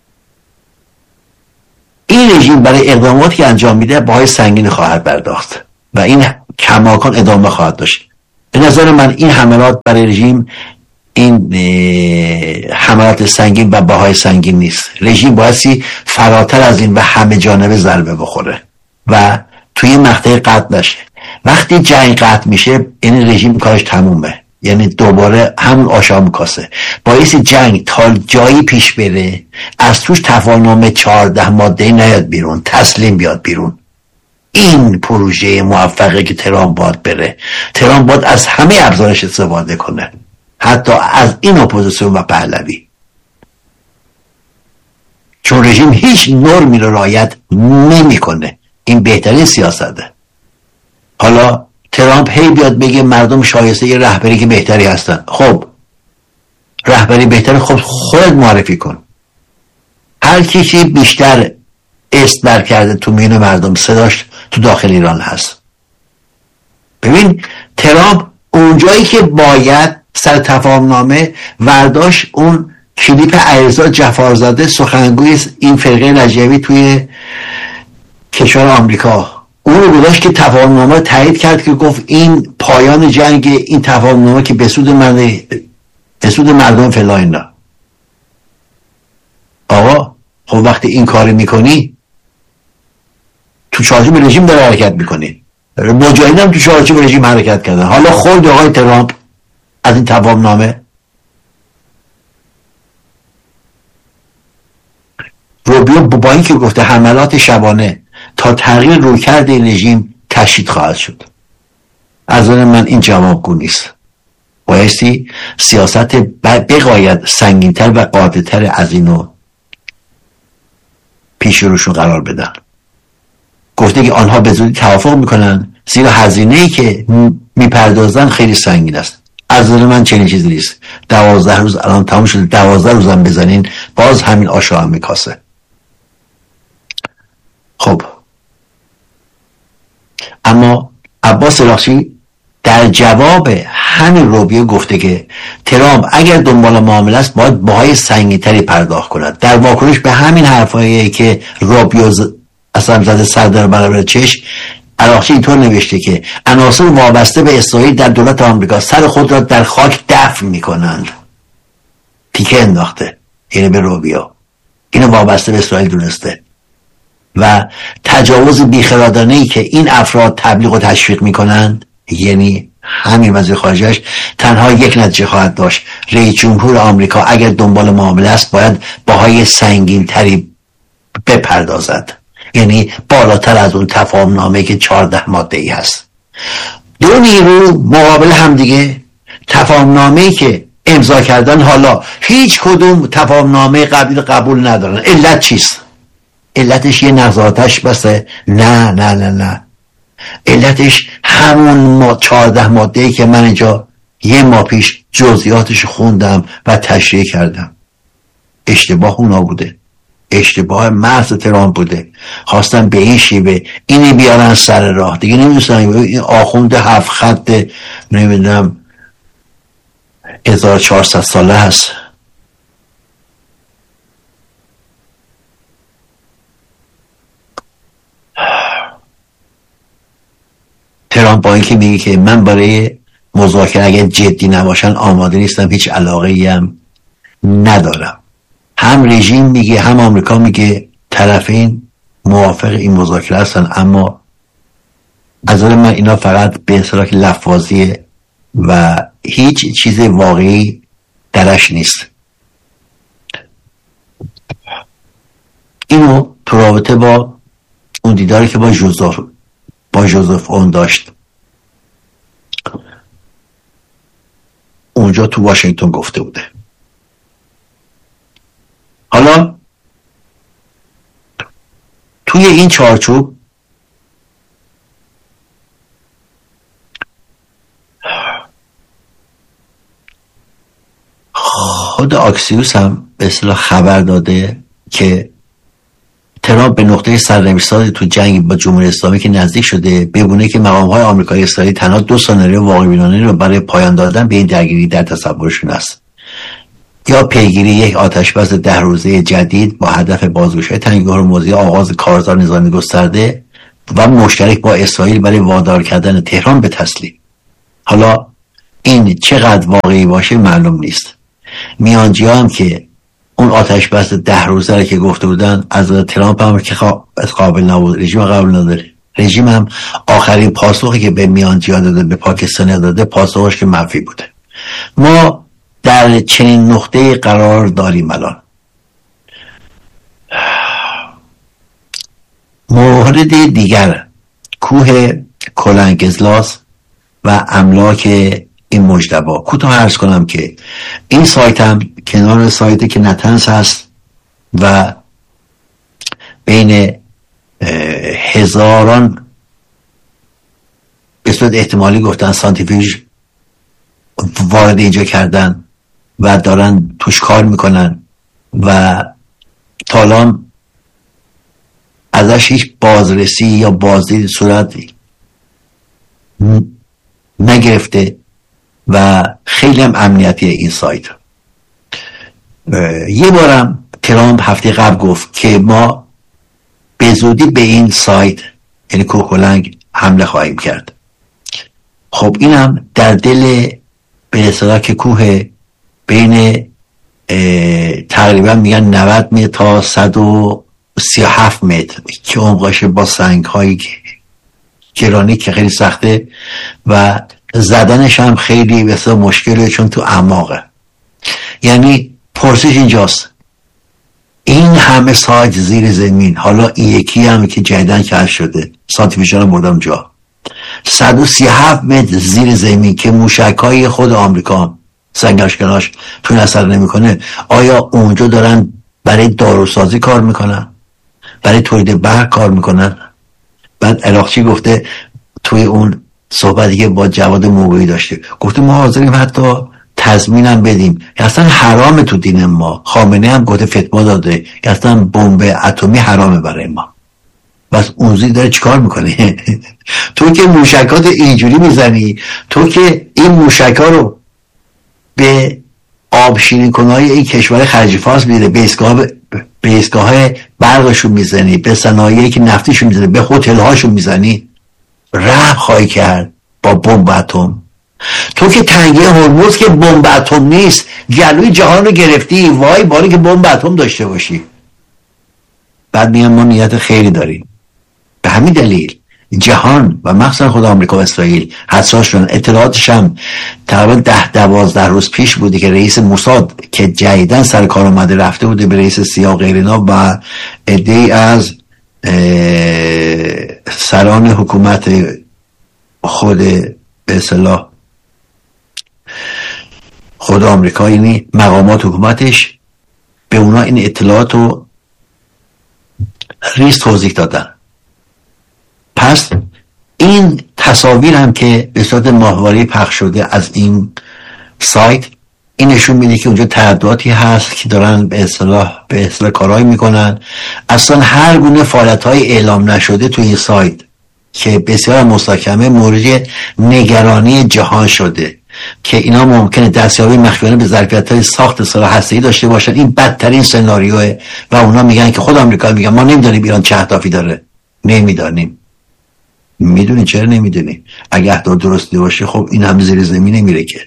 این رژیم برای اقداماتی که انجام میده بهای سنگین خواهد پرداخت و این کماکان ادامه خواهد داشت. به نظر من این حملات برای رژیم این حملات سنگین و بهای سنگین نیست. رژیم بایستی فراتر از این و همه جانبه ضربه بخوره و توی مقطع قطع نشه. وقتی جنگ قطع میشه این رژیم کارش تمومه، یعنی دوباره همون آشام کاسه. باعث جنگ تا جایی پیش بره از توش تفاهمنامه چهارده ماده نیاد بیرون، تسلیم بیاد بیرون. این پروژه موفقه که ترامپ باید بره. ترامپ باید از همه ابزارش استفاده کنه، حتی از این اپوزیسیون و پهلوی، چون رژیم هیچ نرمی رو رعایت نمیکنه. این بهترین سیاسته. حالا ترامپ هی بیاد بگه مردم شایسته یه رهبری که بهتری هستن. خب رهبری بهتری، خب خودت معرفی کن. هر کسی بیشتر استبر کرده تو میون مردم صداش تو داخل ایران هست. ببین ترامپ اونجایی که باید سر تفاهمنامه ورداشت اون کلیپ علیرضا جعفرزاده سخنگوی این فرقه رجوی توی کشور آمریکا، اون رو گذاشت که تفاهمنامه تایید کرد که گفت این پایان جنگ، این تفاهمنامه که به سود مردم به سود مردم فلا اینا. آقا خب وقتی این کاری میکنی تو چارچوب رژیم داره حرکت میکنی. مجاهدین هم تو چارچوب رژیم حرکت کردن. حالا خورد آقای ترامپ از این تفاهمنامه. روبیو با اینکه گفته حملات شبانه تا تغییر رویکرد این رژیم تشدید خواهد شد، از نظر من این جوابگو نیست. بایستی سیاست بقاید سنگین‌تر و قاطع‌تر از اینو پیش روشون قرار بدن. گفته که آنها به زودی توافق میکنن زیرا هزینه‌ای که میپردازن خیلی سنگین است. از نظر من چنین چیزی نیست. دوازده روز الان تموم شده، دوازده روزم بزنین باز همین آشا هم میکاسه. خب اما عباس الاقچی در جواب همین روبیو گفته که ترامپ اگر دنبال معامله است باید بهای سنگین‌تری پرداخت کند. در واکنش به همین حرفایی که روبیو اصلا زده سر در برابر چشم، الاقچی اینطور نوشته که عناصر وابسته به اسرائیل در دولت آمریکا سر خود را در خاک دفن میکنند. تیکه انداخته، یعنی به روبیو اینو وابسته به اسرائیل دونسته و تجاوز بیخردانه‌ای که این افراد تبلیغ و تشویق میکنند، یعنی همین وزیر خارجه‌اش، تنها یک نتیجه خواهد داشت. رئیس جمهور آمریکا اگر دنبال معامله است باید باهای سنگین تری بپردازد، یعنی بالاتر از اون تفاهمنامه که چهارده ماده ای هست. دو نیرو مقابل هم دیگه، تفاهمنامه‌ای که امضا کردن حالا هیچ کدوم تفاهمنامه قبلی قبول ندارن. علت چیست؟ علتش یه نقض آتش بسه؟ نه نه نه نه علتش همون ما چهارده ماده ای که من اینجا یه ماه پیش جزئیاتش خوندم و تشریح کردم. اشتباه اونا بوده، اشتباه محض ترامپ بوده. خواستن به این شیوه اینی بیارن سر راه. دیگه نمیدونستن این آخوند هفت خط نمیدونم هزار و چهارصد ساله هست. ترامپ با اینکه میگه که من برای مذاکره اگر جدی نباشن آماده نیستم، هیچ علاقه ای هم ندارم. هم رژیم میگه هم آمریکا میگه طرفین موافق این مذاکره هستن، اما از نظر من اینا فقط به اصطلاح لفاظیه و هیچ چیز واقعی درش نیست. اینو تو رابطه با اون دیداری که با جوزف با جوزف اون داشت اونجا تو واشنگتن گفته بوده. حالا توی این چارچوب خود آکسیوس هم به اصطلاح خبر داده که ترامپ به نقطه سرنوشت تو جنگ با جمهوری اسلامی که نزدیک شده، ببونه که مقام‌های آمریکایی اسرائیل تنها دو سناریو واقع بینانه رو برای پایان دادن به این درگیری در تصورشون است: یا پیگیری یک آتشبس ده روزه جدید با هدف بازگشایی تنگی هرمز، یا آغاز کارزار نظامی گسترده و مشترک با اسرائیل برای وادار کردن تهران به تسلیم. حالا این چقدر واقعی باشه معلوم نیست. میانجی‌ها هم که اون آتش بس ده روزه رو که گفته بودن از ترامپ هم که قابل نبود، رژیم قابل نداره. رژیم هم آخرین پاسخی که به میانجی‌ها داده، به پاکستان داده، پاسخش که منفی بوده. ما در چنین نقطه قرار داریم الان. مورد دیگر کوه کلنگزلاس و املاک این مجتبی. کوتاه عرض کنم که این سایت هم کنار سایتی که نتنز هست و بین هزاران به صورت احتمالی گفتن سانتریفیوژ وارد اینجا کردن و دارن توش کار میکنن و تالان ازش هیچ بازرسی یا بازدید صورت نگرفته و خیلی هم امنیتی این سایت. یه بارم ترامپ هفته قبل گفت که ما به زودی به این سایت یعنی کوکولنگ حمله خواهیم کرد. خب اینم در دل به اصطلاح که کوه بین تقریبا میگن نود متر تا صد و سی و هفت متر که عمقش با سنگ های گرانی که خیلی سخته و زدنش هم خیلی بسیار مشکله چون تو اعماقه. یعنی پرسش اینجاست، این همه سایت زیر زمین، حالا این یکی هم که جدیدن کشف شده سانتریفیوژ بردم جا صد و سی و هفت متر زیر زمین که موشک‌های خود آمریکا سنگرشکناش تون اثر نمیکنه، آیا اونجا دارن برای داروسازی کار میکنن، برای تولید برق کار میکنن؟ بعد عراقچی گفته توی اون صحبتی که با جواد موقعی داشته، گفته ما حاضریم حتی تضمینم بدیم، اصلا حرامه تو دین ما. خامنه هم گفته فتوا داده اصلا بمب اتمی حرامه برای ما. بس اونزی داره چیکار میکنه؟ تو که موشکات اینجوری میزنی، تو که این موشکا رو به آب شیرین کنهای این کشور خلیج فارس میده، به ایستگاه به ایستگاه برقشون میزنی، به صنایعی که نفتیشون میزنی، به هتل هاشون میزنی، رحم خواهی کرد با بمب اتم. تو که تنگه هرمز که بمب اتم نیست جلوی جهان رو گرفتی، وای باری که بمب اتم داشته باشی. بعد میگم ما نیت خیری داریم. به همین دلیل جهان و مخصوصا خود آمریکا و اسرائیل حساس شدن. اطلاعاتش هم تقریبا ده دوازده روز پیش بوده که رئیس موساد که جدیدن سر کار اومده رفته بوده به رئیس سیا غیرینا و عده‌ای از سران حکومت خود به اصطلاح خود آمریکا، یعنی مقامات حکومتش، به اونا این اطلاعات رو ریز توضیح دادن. پس این تصاویر هم که به صورت ماهواره‌ای پخش شده از این سایت، این نشون میده که اونجا تعهداتی هست که دارن به اصطلاح به اصطلاح کارایی میکنن. اصلا هر گونه فعالیت‌های اعلام نشده تو این سایت که بسیار مستحکمه مورد نگرانی جهان شده که اینا ممکنه دستیابی مخفیانه به ظرفیت‌های ساخت سلاح هسته‌ای داشته باشن. این بدترین سناریوه و اونا میگن که خود آمریکا میگن ما نمیدونیم ایران چه اهدافی داره. نمیدونیم. میدونی چرا نمیدونی؟ اگه اهداف درستی باشه خب این هم زیر زمین نمیره که.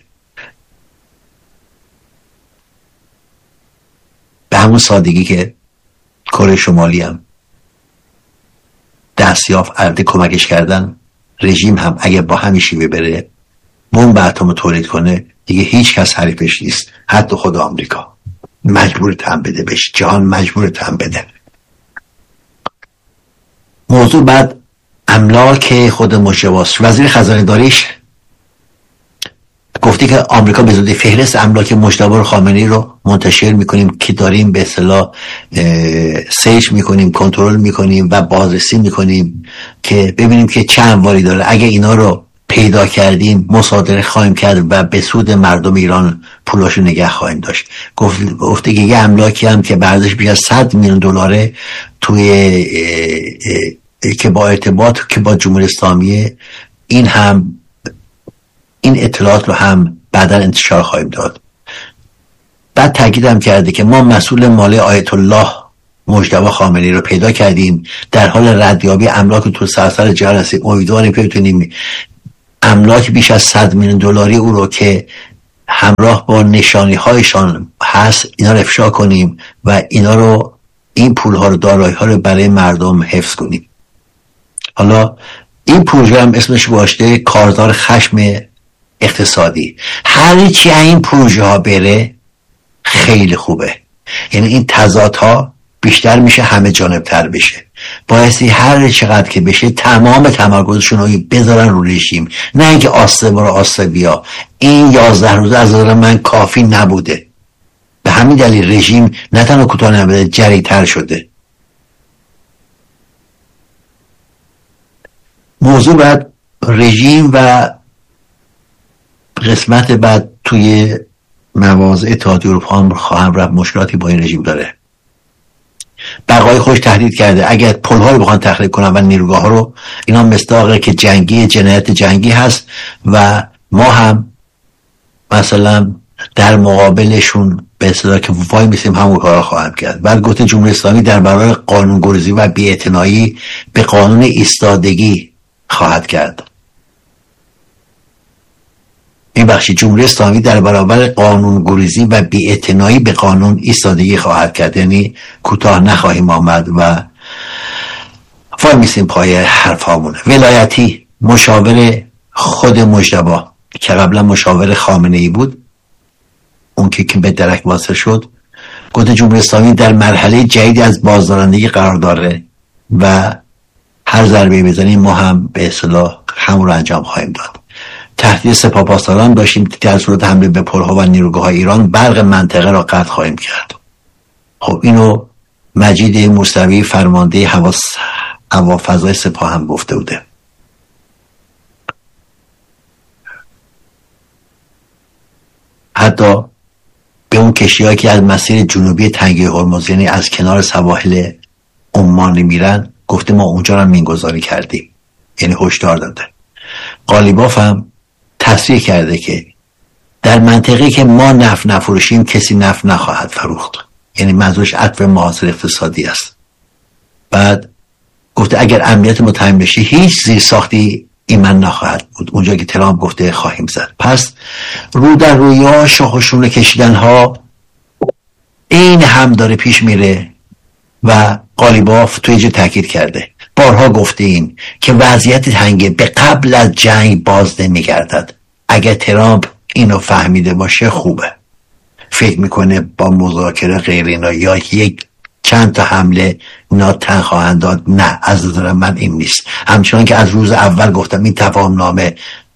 به همون سادگی که کره شمالی هم دستیافت البته کمکش کردن، رژیم هم اگه با همین شیوه بره بمب اتم تولید کنه دیگه هیچ کس حریفش نیست، حتی خود آمریکا مجبور تن بده بهش، جهان مجبور تن بده. موضوع بعد املاک خود مشواس. وزیر خزانه داریش گفتی که آمریکا به زودی فهرست املاک مجتبی خامنه‌ای رو منتشر میکنیم که داریم به اصطلاح سرچ میکنیم، کنترل میکنیم و بازرسی میکنیم که ببینیم که چه اموالی داره. اگه اینا رو پیدا کردیم مصادره خواهیم کرد و به سود مردم ایران پولاشو نگه خواهیم داشت. گفت گفته که یه املاکی هم که برداشت بیش از صد میلیون دلاره توی اه اه که با ارتباط که با جمهوری اسلامی، این هم این اطلاعات رو هم بعدا انتشار خواهیم داد. بعد تاکیدم کرده که ما مسئول مالی آیت الله مجتبی خامنه‌ای رو پیدا کردیم، در حال ردیابی املاک تو سراسر جهان هستیم. امیدواریم که بتونیم املاک بیش از صد میلیون دلاری او رو که همراه با نشانی هایشان هست اینا رو افشا کنیم و اینا رو، این پول ها رو، دارایی ها رو برای مردم حفظ کنیم. حالا این پروژه هم اسمش گذاشته کارزار خشم اقتصادی. هر چی این پروژه ها بره خیلی خوبه، یعنی این تضادها بیشتر میشه، همه جانب تر بشه. بایستی هر چقدر که بشه تمام تمرکزشون رو بذارن رو رژیم، نه اینکه آسته برو آسته بیا. این یازده روزه از نظر من کافی نبوده، به همین دلیل رژیم نه تنها کوتاه نمیده، جری‌تر شده. موضوع بعد رژیم و قسمت بعد توی مواضع اتحادیه اروپا هم خواهم رفت. مشکلاتی با این رژیم داره، بقای خودش تهدید کرده اگر پل‌ها رو بخوان تخریب کنن و نیروگاه ها رو، اینا مصداقه که جنگی، جنایت جنگی هست و ما هم مثلا در مقابلشون به اصطلاح که وای میسیم همون کارا خواهم کرد. بعد گفته جمهوری اسلامی در برابر قانون‌گریزی و بی‌اعتنایی به قانون ایستادگی خواهد کرد. این بخشی جمهوری اسلامی در برابر قانون گریزی و بی‌اعتنایی به قانون ایستادگی خواهد کرد، یعنی کوتاه نخواهیم آمد و وای میسیم پای حرفامونه. ولایتی مشاور خود مجتبی که قبلا مشاور خامنه‌ای بود، اون که که به درک واسه شد، گفته جمهوری اسلامی در مرحله جدیدی از بازدارندگی قرار داره و هر ضربه بزنیم ما هم به اصطلاح همون رو انجام خواهیم داد. تهدید سپاهپاسداران داشتیم در صورت حمله به پل‌ها و نیروگاه ایران برق منطقه را قطع خواهیم کرد. خب اینو مجید موسوی فرمانده حواس هوافضای سپاه هم گفته بوده. حتی به اون کشتی‌هایی که از مسیر جنوبی تنگه هرمز، یعنی از کنار سواحل عمان میرن، گفته ما اونجا را مینگذاری کردیم، یعنی هشدار داده. قالیباف هم تصریح کرده که در منطقه که ما نفت نفروشیم کسی نفت نخواهد فروخت، یعنی منظورش عطف محاصره اقتصادی است. بعد گفته اگر امنیت ما تامین بشه هیچ زیر ساختی ایمن نخواهد بود، اونجا که ترامپ گفته خواهیم زد. پس رو در روی ها، شاخ و شونه کشیدن ها این هم داره پیش میره و قالیباف توی جا تاکید کرده، بارها گفته این که وضعیت تنگه به قبل از جنگ باز نمیگردد. اگر ترامپ اینو فهمیده باشه خوبه، فکر میکنه با مذاکره غیر اینا یا یک چند تا حمله اینا تن خواهند داد. نه، از نظر من این نیست. همچنان که از روز اول گفتم این تفاهم نامه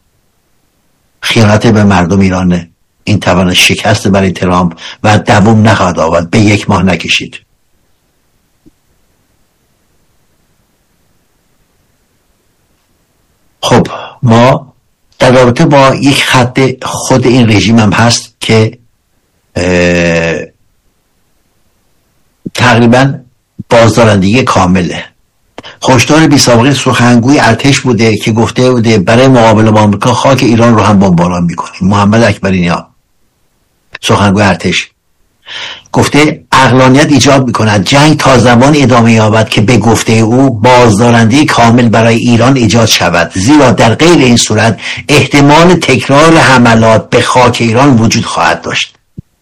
خیانت به مردم ایرانه، این توان شکست برای ترامپ و دوام نخواهد آورد، به یک ماه نکشید. خب ما در رابطه با یک خط خود این رژیم هم هست که تقریبا بازدارندگی کامله. هشدار بی سابقه سخنگوی ارتش بوده که گفته بوده برای مقابله با آمریکا خاک ایران رو هم بمباران میکنیم. محمد اکبری نیا سخنگوی ارتش گفته عقلانیت ایجاب میکند جنگ تا زمان ادامه یابد که به گفته او بازدارندگی کامل برای ایران ایجاد شود، زیرا در غیر این صورت احتمال تکرار حملات به خاک ایران وجود خواهد داشت.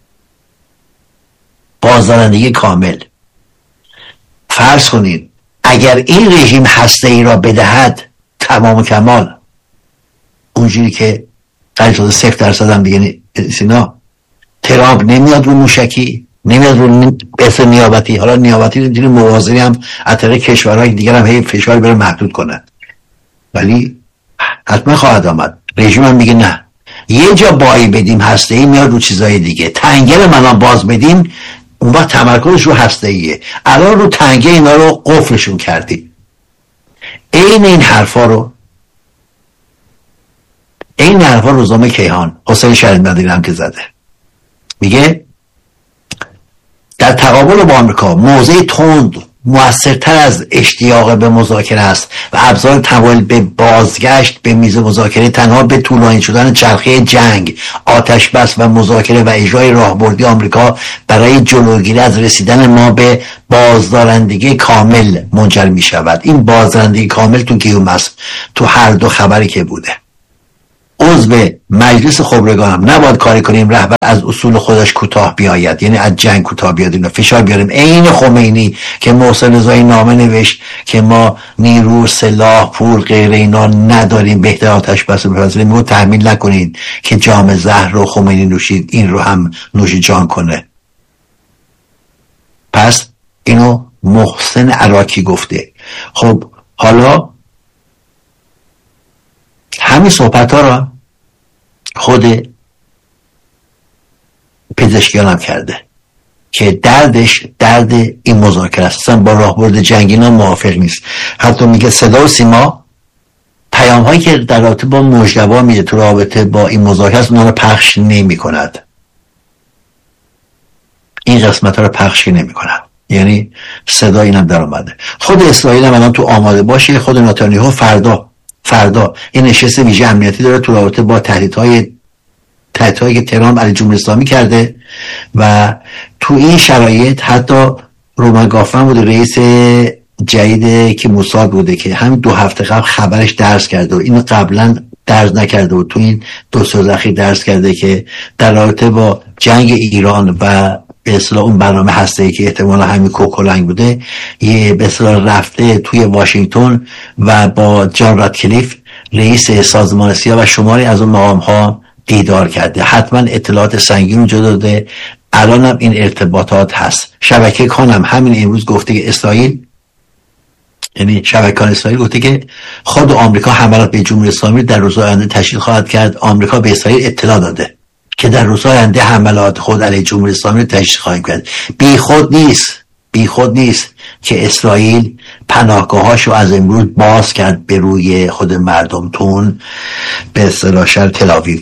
بازدارندگی کامل. فرض کنید اگر این رژیم هسته‌ای را بدهد تمام و کمال، اونجوری که قرار شده صفر درصد هم دیگه سینا، ترامپ نمیاد رو موشکی، نمیاد رو بحث نیابتی. حالا نیابتی اینجوری موازنی هم اطلاع کشورهای دیگر هم هی فشار بره محدود کنند، ولی حتما خواهد آمد. رژیم هم میگه نه، یه جا بایی بدیم هسته‌ای میاد رو چیزای دیگه، تنگه منان باز بدیم اون وقت تمرکزش رو هسته‌ایه. الان رو تنگه اینا رو قفلشون کردیم. این این حرفا رو این حرفا روزنامه کیهان حسین شریعتمندی هم که زده، میگه در تقابل با آمریکا موضع تند موثرتر از اشتیاق به مذاکره است و ابزار تمایل به بازگشت به میز مذاکره تنها به طولانی شدن چرخه جنگ، آتش بس و مذاکره و اجرای راهبردی آمریکا برای جلوگیری از رسیدن ما به بازدارندگی کامل منجر می شود. این بازدارندگی کامل تو گیوم است، تو هر دو خبری که بوده. عضو مجلس خبرگان هم نباید کاری کنیم رهبر از اصول خودش کوتاه بیاید، یعنی از جنگ کوتاه بیاد و فشار بیاریم. عین خمینی که محسن رضایی نامه نوشت که ما نیرو، سلاح، پول غیر اینا نداریم، بهتر آتش بس بپذیریم، میگه تحمیل نکنید که جام زهر رو خمینی نوشید این رو هم نوش جان کنه. پس اینو محسن عراقی گفته. خب حالا همین صحبت ها را خود پزشکیان هم کرده که دردش درد این مذاکره است، با راهبرد جنگی اینا موافق نیست. حتی میگه صدا و سیما پیام هایی که در رابطه با مجتبی میده تو رابطه با این مذاکره است، اونا رو پخش نمی کند، این قسمت ها رو پخش نمی کند، یعنی صدا اینم در آمده. خود اسرائیل هم الان تو آماده باشه، خود نتانیاهو فردا فردا این نشست ویژه امنیتی داره تو رابطه با تهدیدهای تهدیدهایی که تهران علیه جمهوری اسلامی کرده و تو این شرایط حتی رومان گافمن بوده رئیس جدید که موساد بوده که همین دو هفته قبل خبرش درس کرده و اینو قبلا درس نکرده و تو این دو سال اخیر درس کرده که در رابطه با جنگ ایران و به اصطلاح اون برنامه هسته‌ای که احتمالا همین کوکولنگ بوده، یه به اصطلاح رفته توی واشنگتن و با جان راتکلیف رئیس سازمان سیا و شماری از اون مقام ها دیدار کرده. حتما اطلاعات سنگین اونجا داده، الان هم این ارتباطات هست. شبکه کان هم همین امروز گفته که اسرائیل، یعنی شبکه‌کان اسرائیل گفته که خود آمریکا حملات به جمهوری اسلامی در روزهای آینده تشدید خواهد کرد. آمریکا به اسرائیل اطلاع داده که در روزهای آینده حملات خود علیه جمهوری اسلامی رو تشدید خواهیم کرد. بی خود نیست بی خود نیست که اسرائیل پناهگاهاشو از امروز باز کرد به روی خود مردم تون به اصطلاح شهر تل آویو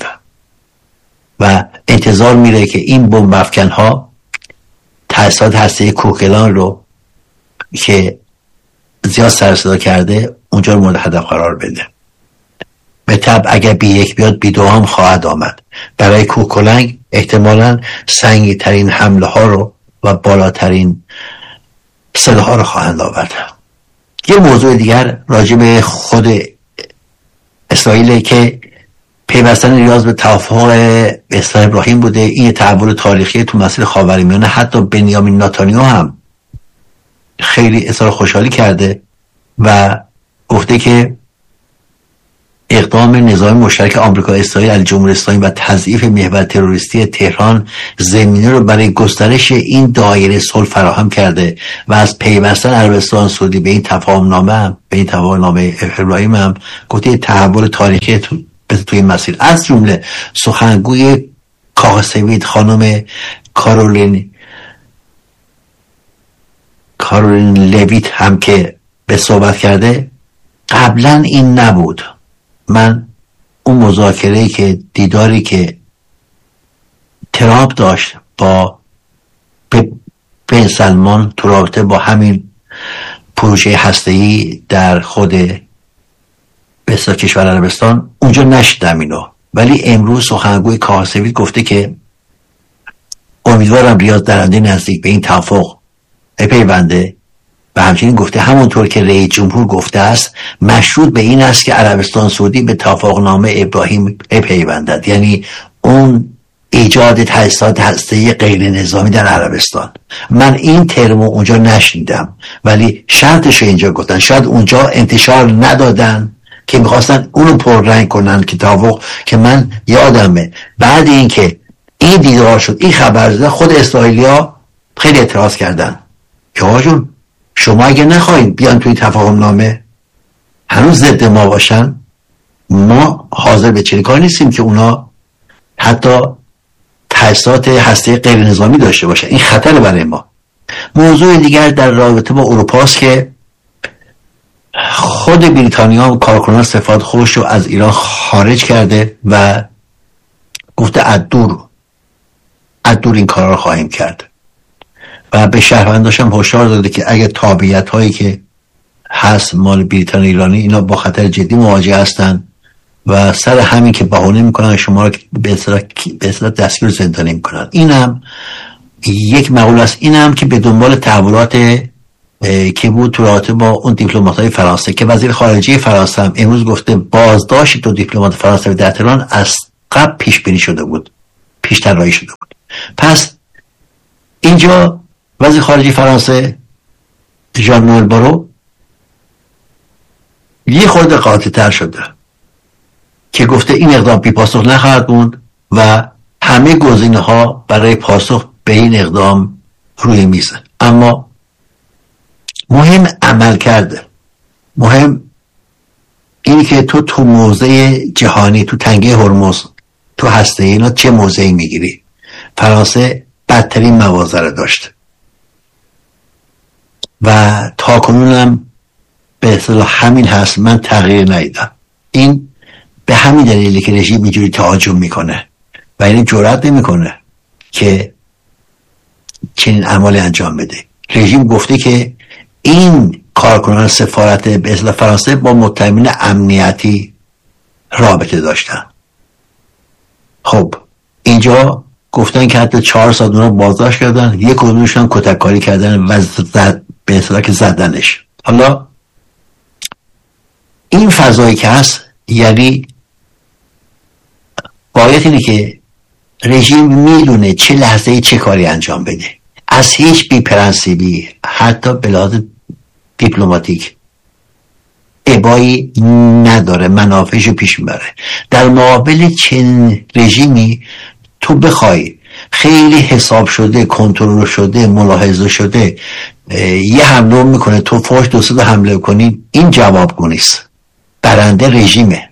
و انتظار میره که این بمب افکن‌ها تأسیسات هسته‌ای کوکلان رو که زیاد سر صدا کرده اونجا رو مورد هدف قرار بده. به طبع اگر بی یک بیاد بی دو هم خواهد آمد. برای کوکلنگ احتمالاً سنگی ترین حمله ها رو و بالاترین سلاح ها رو خواهند آورد. یه موضوع دیگر راجع به خود اسرائیل که پیوستن نیاز به توافق اسرائیل ابراهیم بوده. این تحول تاریخی تو مسیر خاورمیانه. حتی بنیامین نتانیاهو هم خیلی اظهار خوشحالی کرده و گفته که اقدام نظام مشترک آمریکا اسرائیل علیه جمهوری اسلامی و تضعیف محور تروریستی تهران زمینه رو برای گسترش این دایره صلح فراهم کرده و از پیوستن عربستان سعودی به این تفاهم نامه به این تفاهم نامه ابراهیم هم گفته تحول تاریخی تو توی مسیر. از جمله سخنگوی کاخ سفید خانم کارولین کارولین لویت هم که به صحبت کرده قبلا این نبود. من اون مذاکره‌ای که دیداری که ترامپ داشت با بن سلمان تو رابطه با همین پروژه هسته‌ای در خود بسیار کشور عربستان اونجا نشدم اینو، ولی امروز سخنگوی کاخ سفید گفته که امیدوارم ریاض در آینده نزدیک به این توافق بپیونده و همچنین گفته همونطور که رئیس جمهور گفته است مشروط به این است که عربستان سعودی به توافقنامه ابراهیم بپیوندد، یعنی اون ایجاد تأسیسات هسته‌ای غیر نظامی در عربستان. من این ترمو اونجا نشنیدم ولی شرطش اینجا گفتن. شاید اونجا انتشار ندادن که میخواستن اونو پررنگ کنن که توافق که من یادمه بعد این که این دیدار شد این خبر زده خود اسرائیلیا خیلی اعتراض کردن که آقا جون شما اگه نخواهید بیان توی تفاهم نامه هنوز ضد ما باشن ما حاضر به چنین کار نیستیم که اونا حتی تأسیسات هسته غیر نظامی داشته باشه. این خطر برای ما. موضوع دیگر در رابطه با اروپا است که خود بریتانیا و کارکنان سفارت خودش رو از ایران خارج کرده و گفته از دور از دور این کارا رو خواهیم کرد و به شهرونداش هم هشدار داده که اگه تابعیت هایی که هست مال بریتانیا ایرانی اینا با خطر جدی مواجه هستن و سر همین که بهانه میکنن شما رو به اصطلاح به اصطلاح دستگیر زندانی میکنن. اینم یک مقوله است. اینم که به دنبال تحولات که بود تو رابطه با اون دیپلمات‌های فرانسه که وزیر خارجه فرانسه هم امروز گفته بازداشت دو دیپلمات فرانسوی در تهران از قبل پیش بینی شده بود، پیش طراحی شده بود. پس اینجا وزیر خارجه فرانسه ژان نوئل بارو یه خورده قاطع‌تر شده که گفته این اقدام بی پاسخ نخواهد موند و همه گزینه‌ها برای پاسخ به این اقدام روی میزه. اما مهم عمل کرده، مهم اینی که تو تو موضع جهانی، تو تنگه هرمز، تو هسته اینا چه موضعی میگیری. فرانسه بدترین مواضع رو داشته و تا کنونم به اصطلاح همین هست، من تغییر ندیدم. این به همین دلیلی که رژیم اینجوری تهاجم میکنه و این جرئت نمیکنه که چنین عملی انجام بده. رژیم گفته که این کارکنان سفارت به اصطلاح فرانسه با متهمین امنیتی رابطه داشتن. خب اینجا گفتن که حتی چهار ساعت اونا بازداشت کردن، یک کدومشون کتککاری کردن و زد به اصطلاح که زدنش. حالا این فضایی که هست یعنی باید اینه که رژیم میدونه چه لحظه چه کاری انجام بده، از هیچ بی پرنسیبی حتی به لحاظ دیپلماتیک ابایی نداره، منافعشو پیش میبره. در مقابل چنین رژیمی تو بخوای خیلی حساب شده، کنترل شده، ملاحظه شده یه حمله میکنه، تو فوش دو سه حمله کنی، این جوابگو نیست. برنده رژیمه.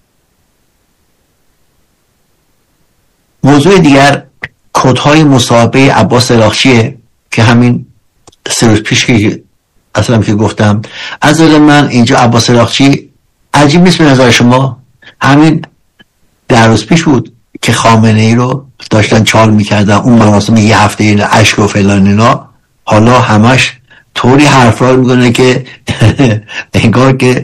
موضوع دیگر کدهای مصاحبه عباس الاغچیه که همین سه روز پیش که اصلا که گفتم. از نظر من اینجا عباس الاغچی عجیب نیست به نظر شما؟ همین در روز پیش بود که خامنه ای رو داشتن چال میکردن، اون مراسم یه هفته این اشک و فلان اینا، حالا همش طوری حرف را میکنه که انگار که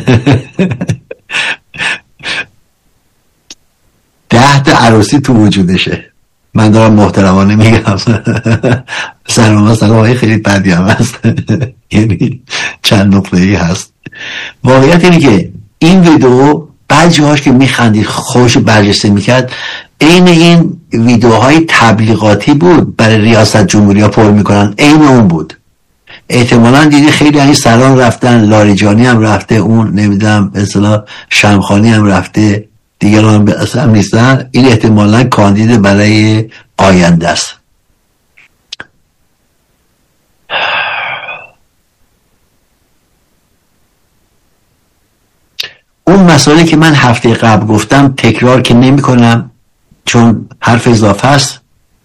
ده تا عروسی تو وجودشه. من دارم محترمانه میگم، سلام سلام خیلی بدی هم هست، یعنی چند نقطه ای هست. واقعیت اینه که این ویدیو بعد جاهاش که میخندید خوش برجسته میکرد این این ویدیوهای تبلیغاتی بود برای ریاست جمهوری ها پر میکنن، این اون بود. احتمالاً دیدی خیلی این سران رفتن، لاریجانی هم رفته، اون نمیدونم به اصطلاح شمخانی هم رفته، دیگران به اصلا نیستن. این احتمالاً کاندید برای آینده است. اون مسئله که من هفته قبل گفتم تکرار که نمی کنم چون حرف اضافه است.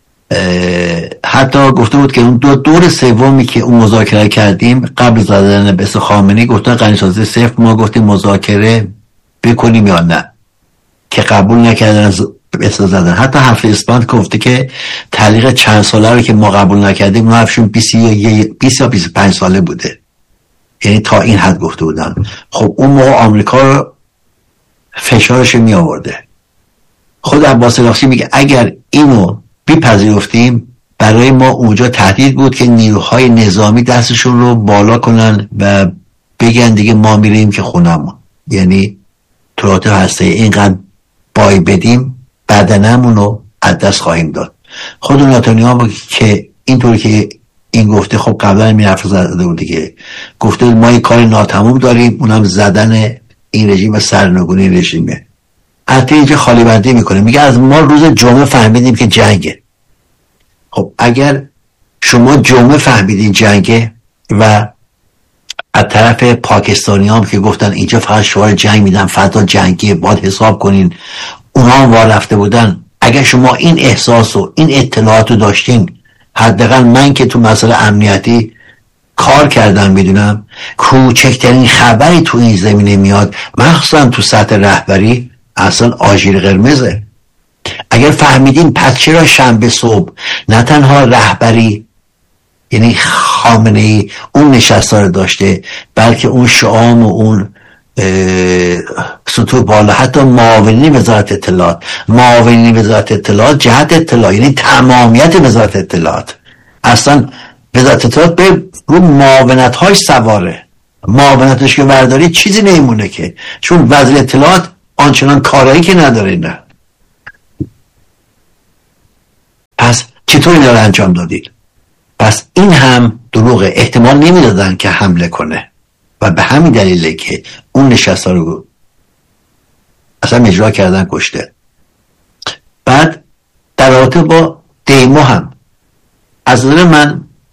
حتی گفته بود که اون دو دور سومی که اون مذاکره کردیم قبل زدن به اسم خامنه‌ای گفتن غنی‌سازی صفر، ما گفتیم مذاکره بکنیم یا نه، که قبول نکردن از اسم زدن. حتی هفته اسپاند گفته که تعلیق چند ساله رو که ما قبول نکردیم اون حرفشون بیست یا بیست و پنج ساله بوده، یعنی تا این حد گفته بودن. خب اون موقع آمریکا رو فشارش می آورده. خود عباس الاغچی میگه اگر اینو بیپذیرفتیم برای ما اونجا تهدید بود که نیروهای نظامی دستشون رو بالا کنن و بگن دیگه ما میریم که خونمون، یعنی تروت هسته اینقدر بای بدیم بدنمون رو از دست خواهیم داد. خود نتانیاهو که اینطوری که این گفته، خب قبلا می حرف زده بود دیگه، گفته ما یک کار ناتمام داریم، اونم زدن این رژیم و سرنگونی رژیمه. حتی اینجا خالی بندی میکنه، میگه از ما روز جمعه فهمیدیم که جنگه. خب اگر شما جمعه فهمیدین جنگه و از طرف پاکستانی هم که گفتن اینجا فقط شعار جنگ میدن، فضا جنگیه باید حساب کنین، اونا هم وار رفته بودن، اگر شما این احساس و این اطلاعات رو داشتین، حداقل من که تو مسئله امنیتی کار کردم میدونم کوچکترین خبری تو این زمینه میاد، مخصوصا تو سطح رهبری، اصلا آژیر قرمزه. اگر فهمیدین پس چرا شنبه صبح نه تنها رهبری یعنی خامنه ای اون نشسته رو داشته، بلکه اون شعام و اون سطوح بالا، حتی معاونین وزارت اطلاعات معاونین وزارت اطلاعات جهت اطلاع، یعنی تمامیت وزارت اطلاعات، اصلا وزارت اطلاعات به رو معاونت های سواره، معاونتش که برداری چیزی نمیمونه که، چون وزیر اطلاعات آنچنان کارایی که نداره. نه پس چطور اینا رو انجام دادید؟ پس این هم دروغه، احتمال نمیدادن که حمله کنه و به همین دلیله که اون نشسته رو اصلا اجرا کردن، کشته. بعد در رابطه با دیمو هم از نظر من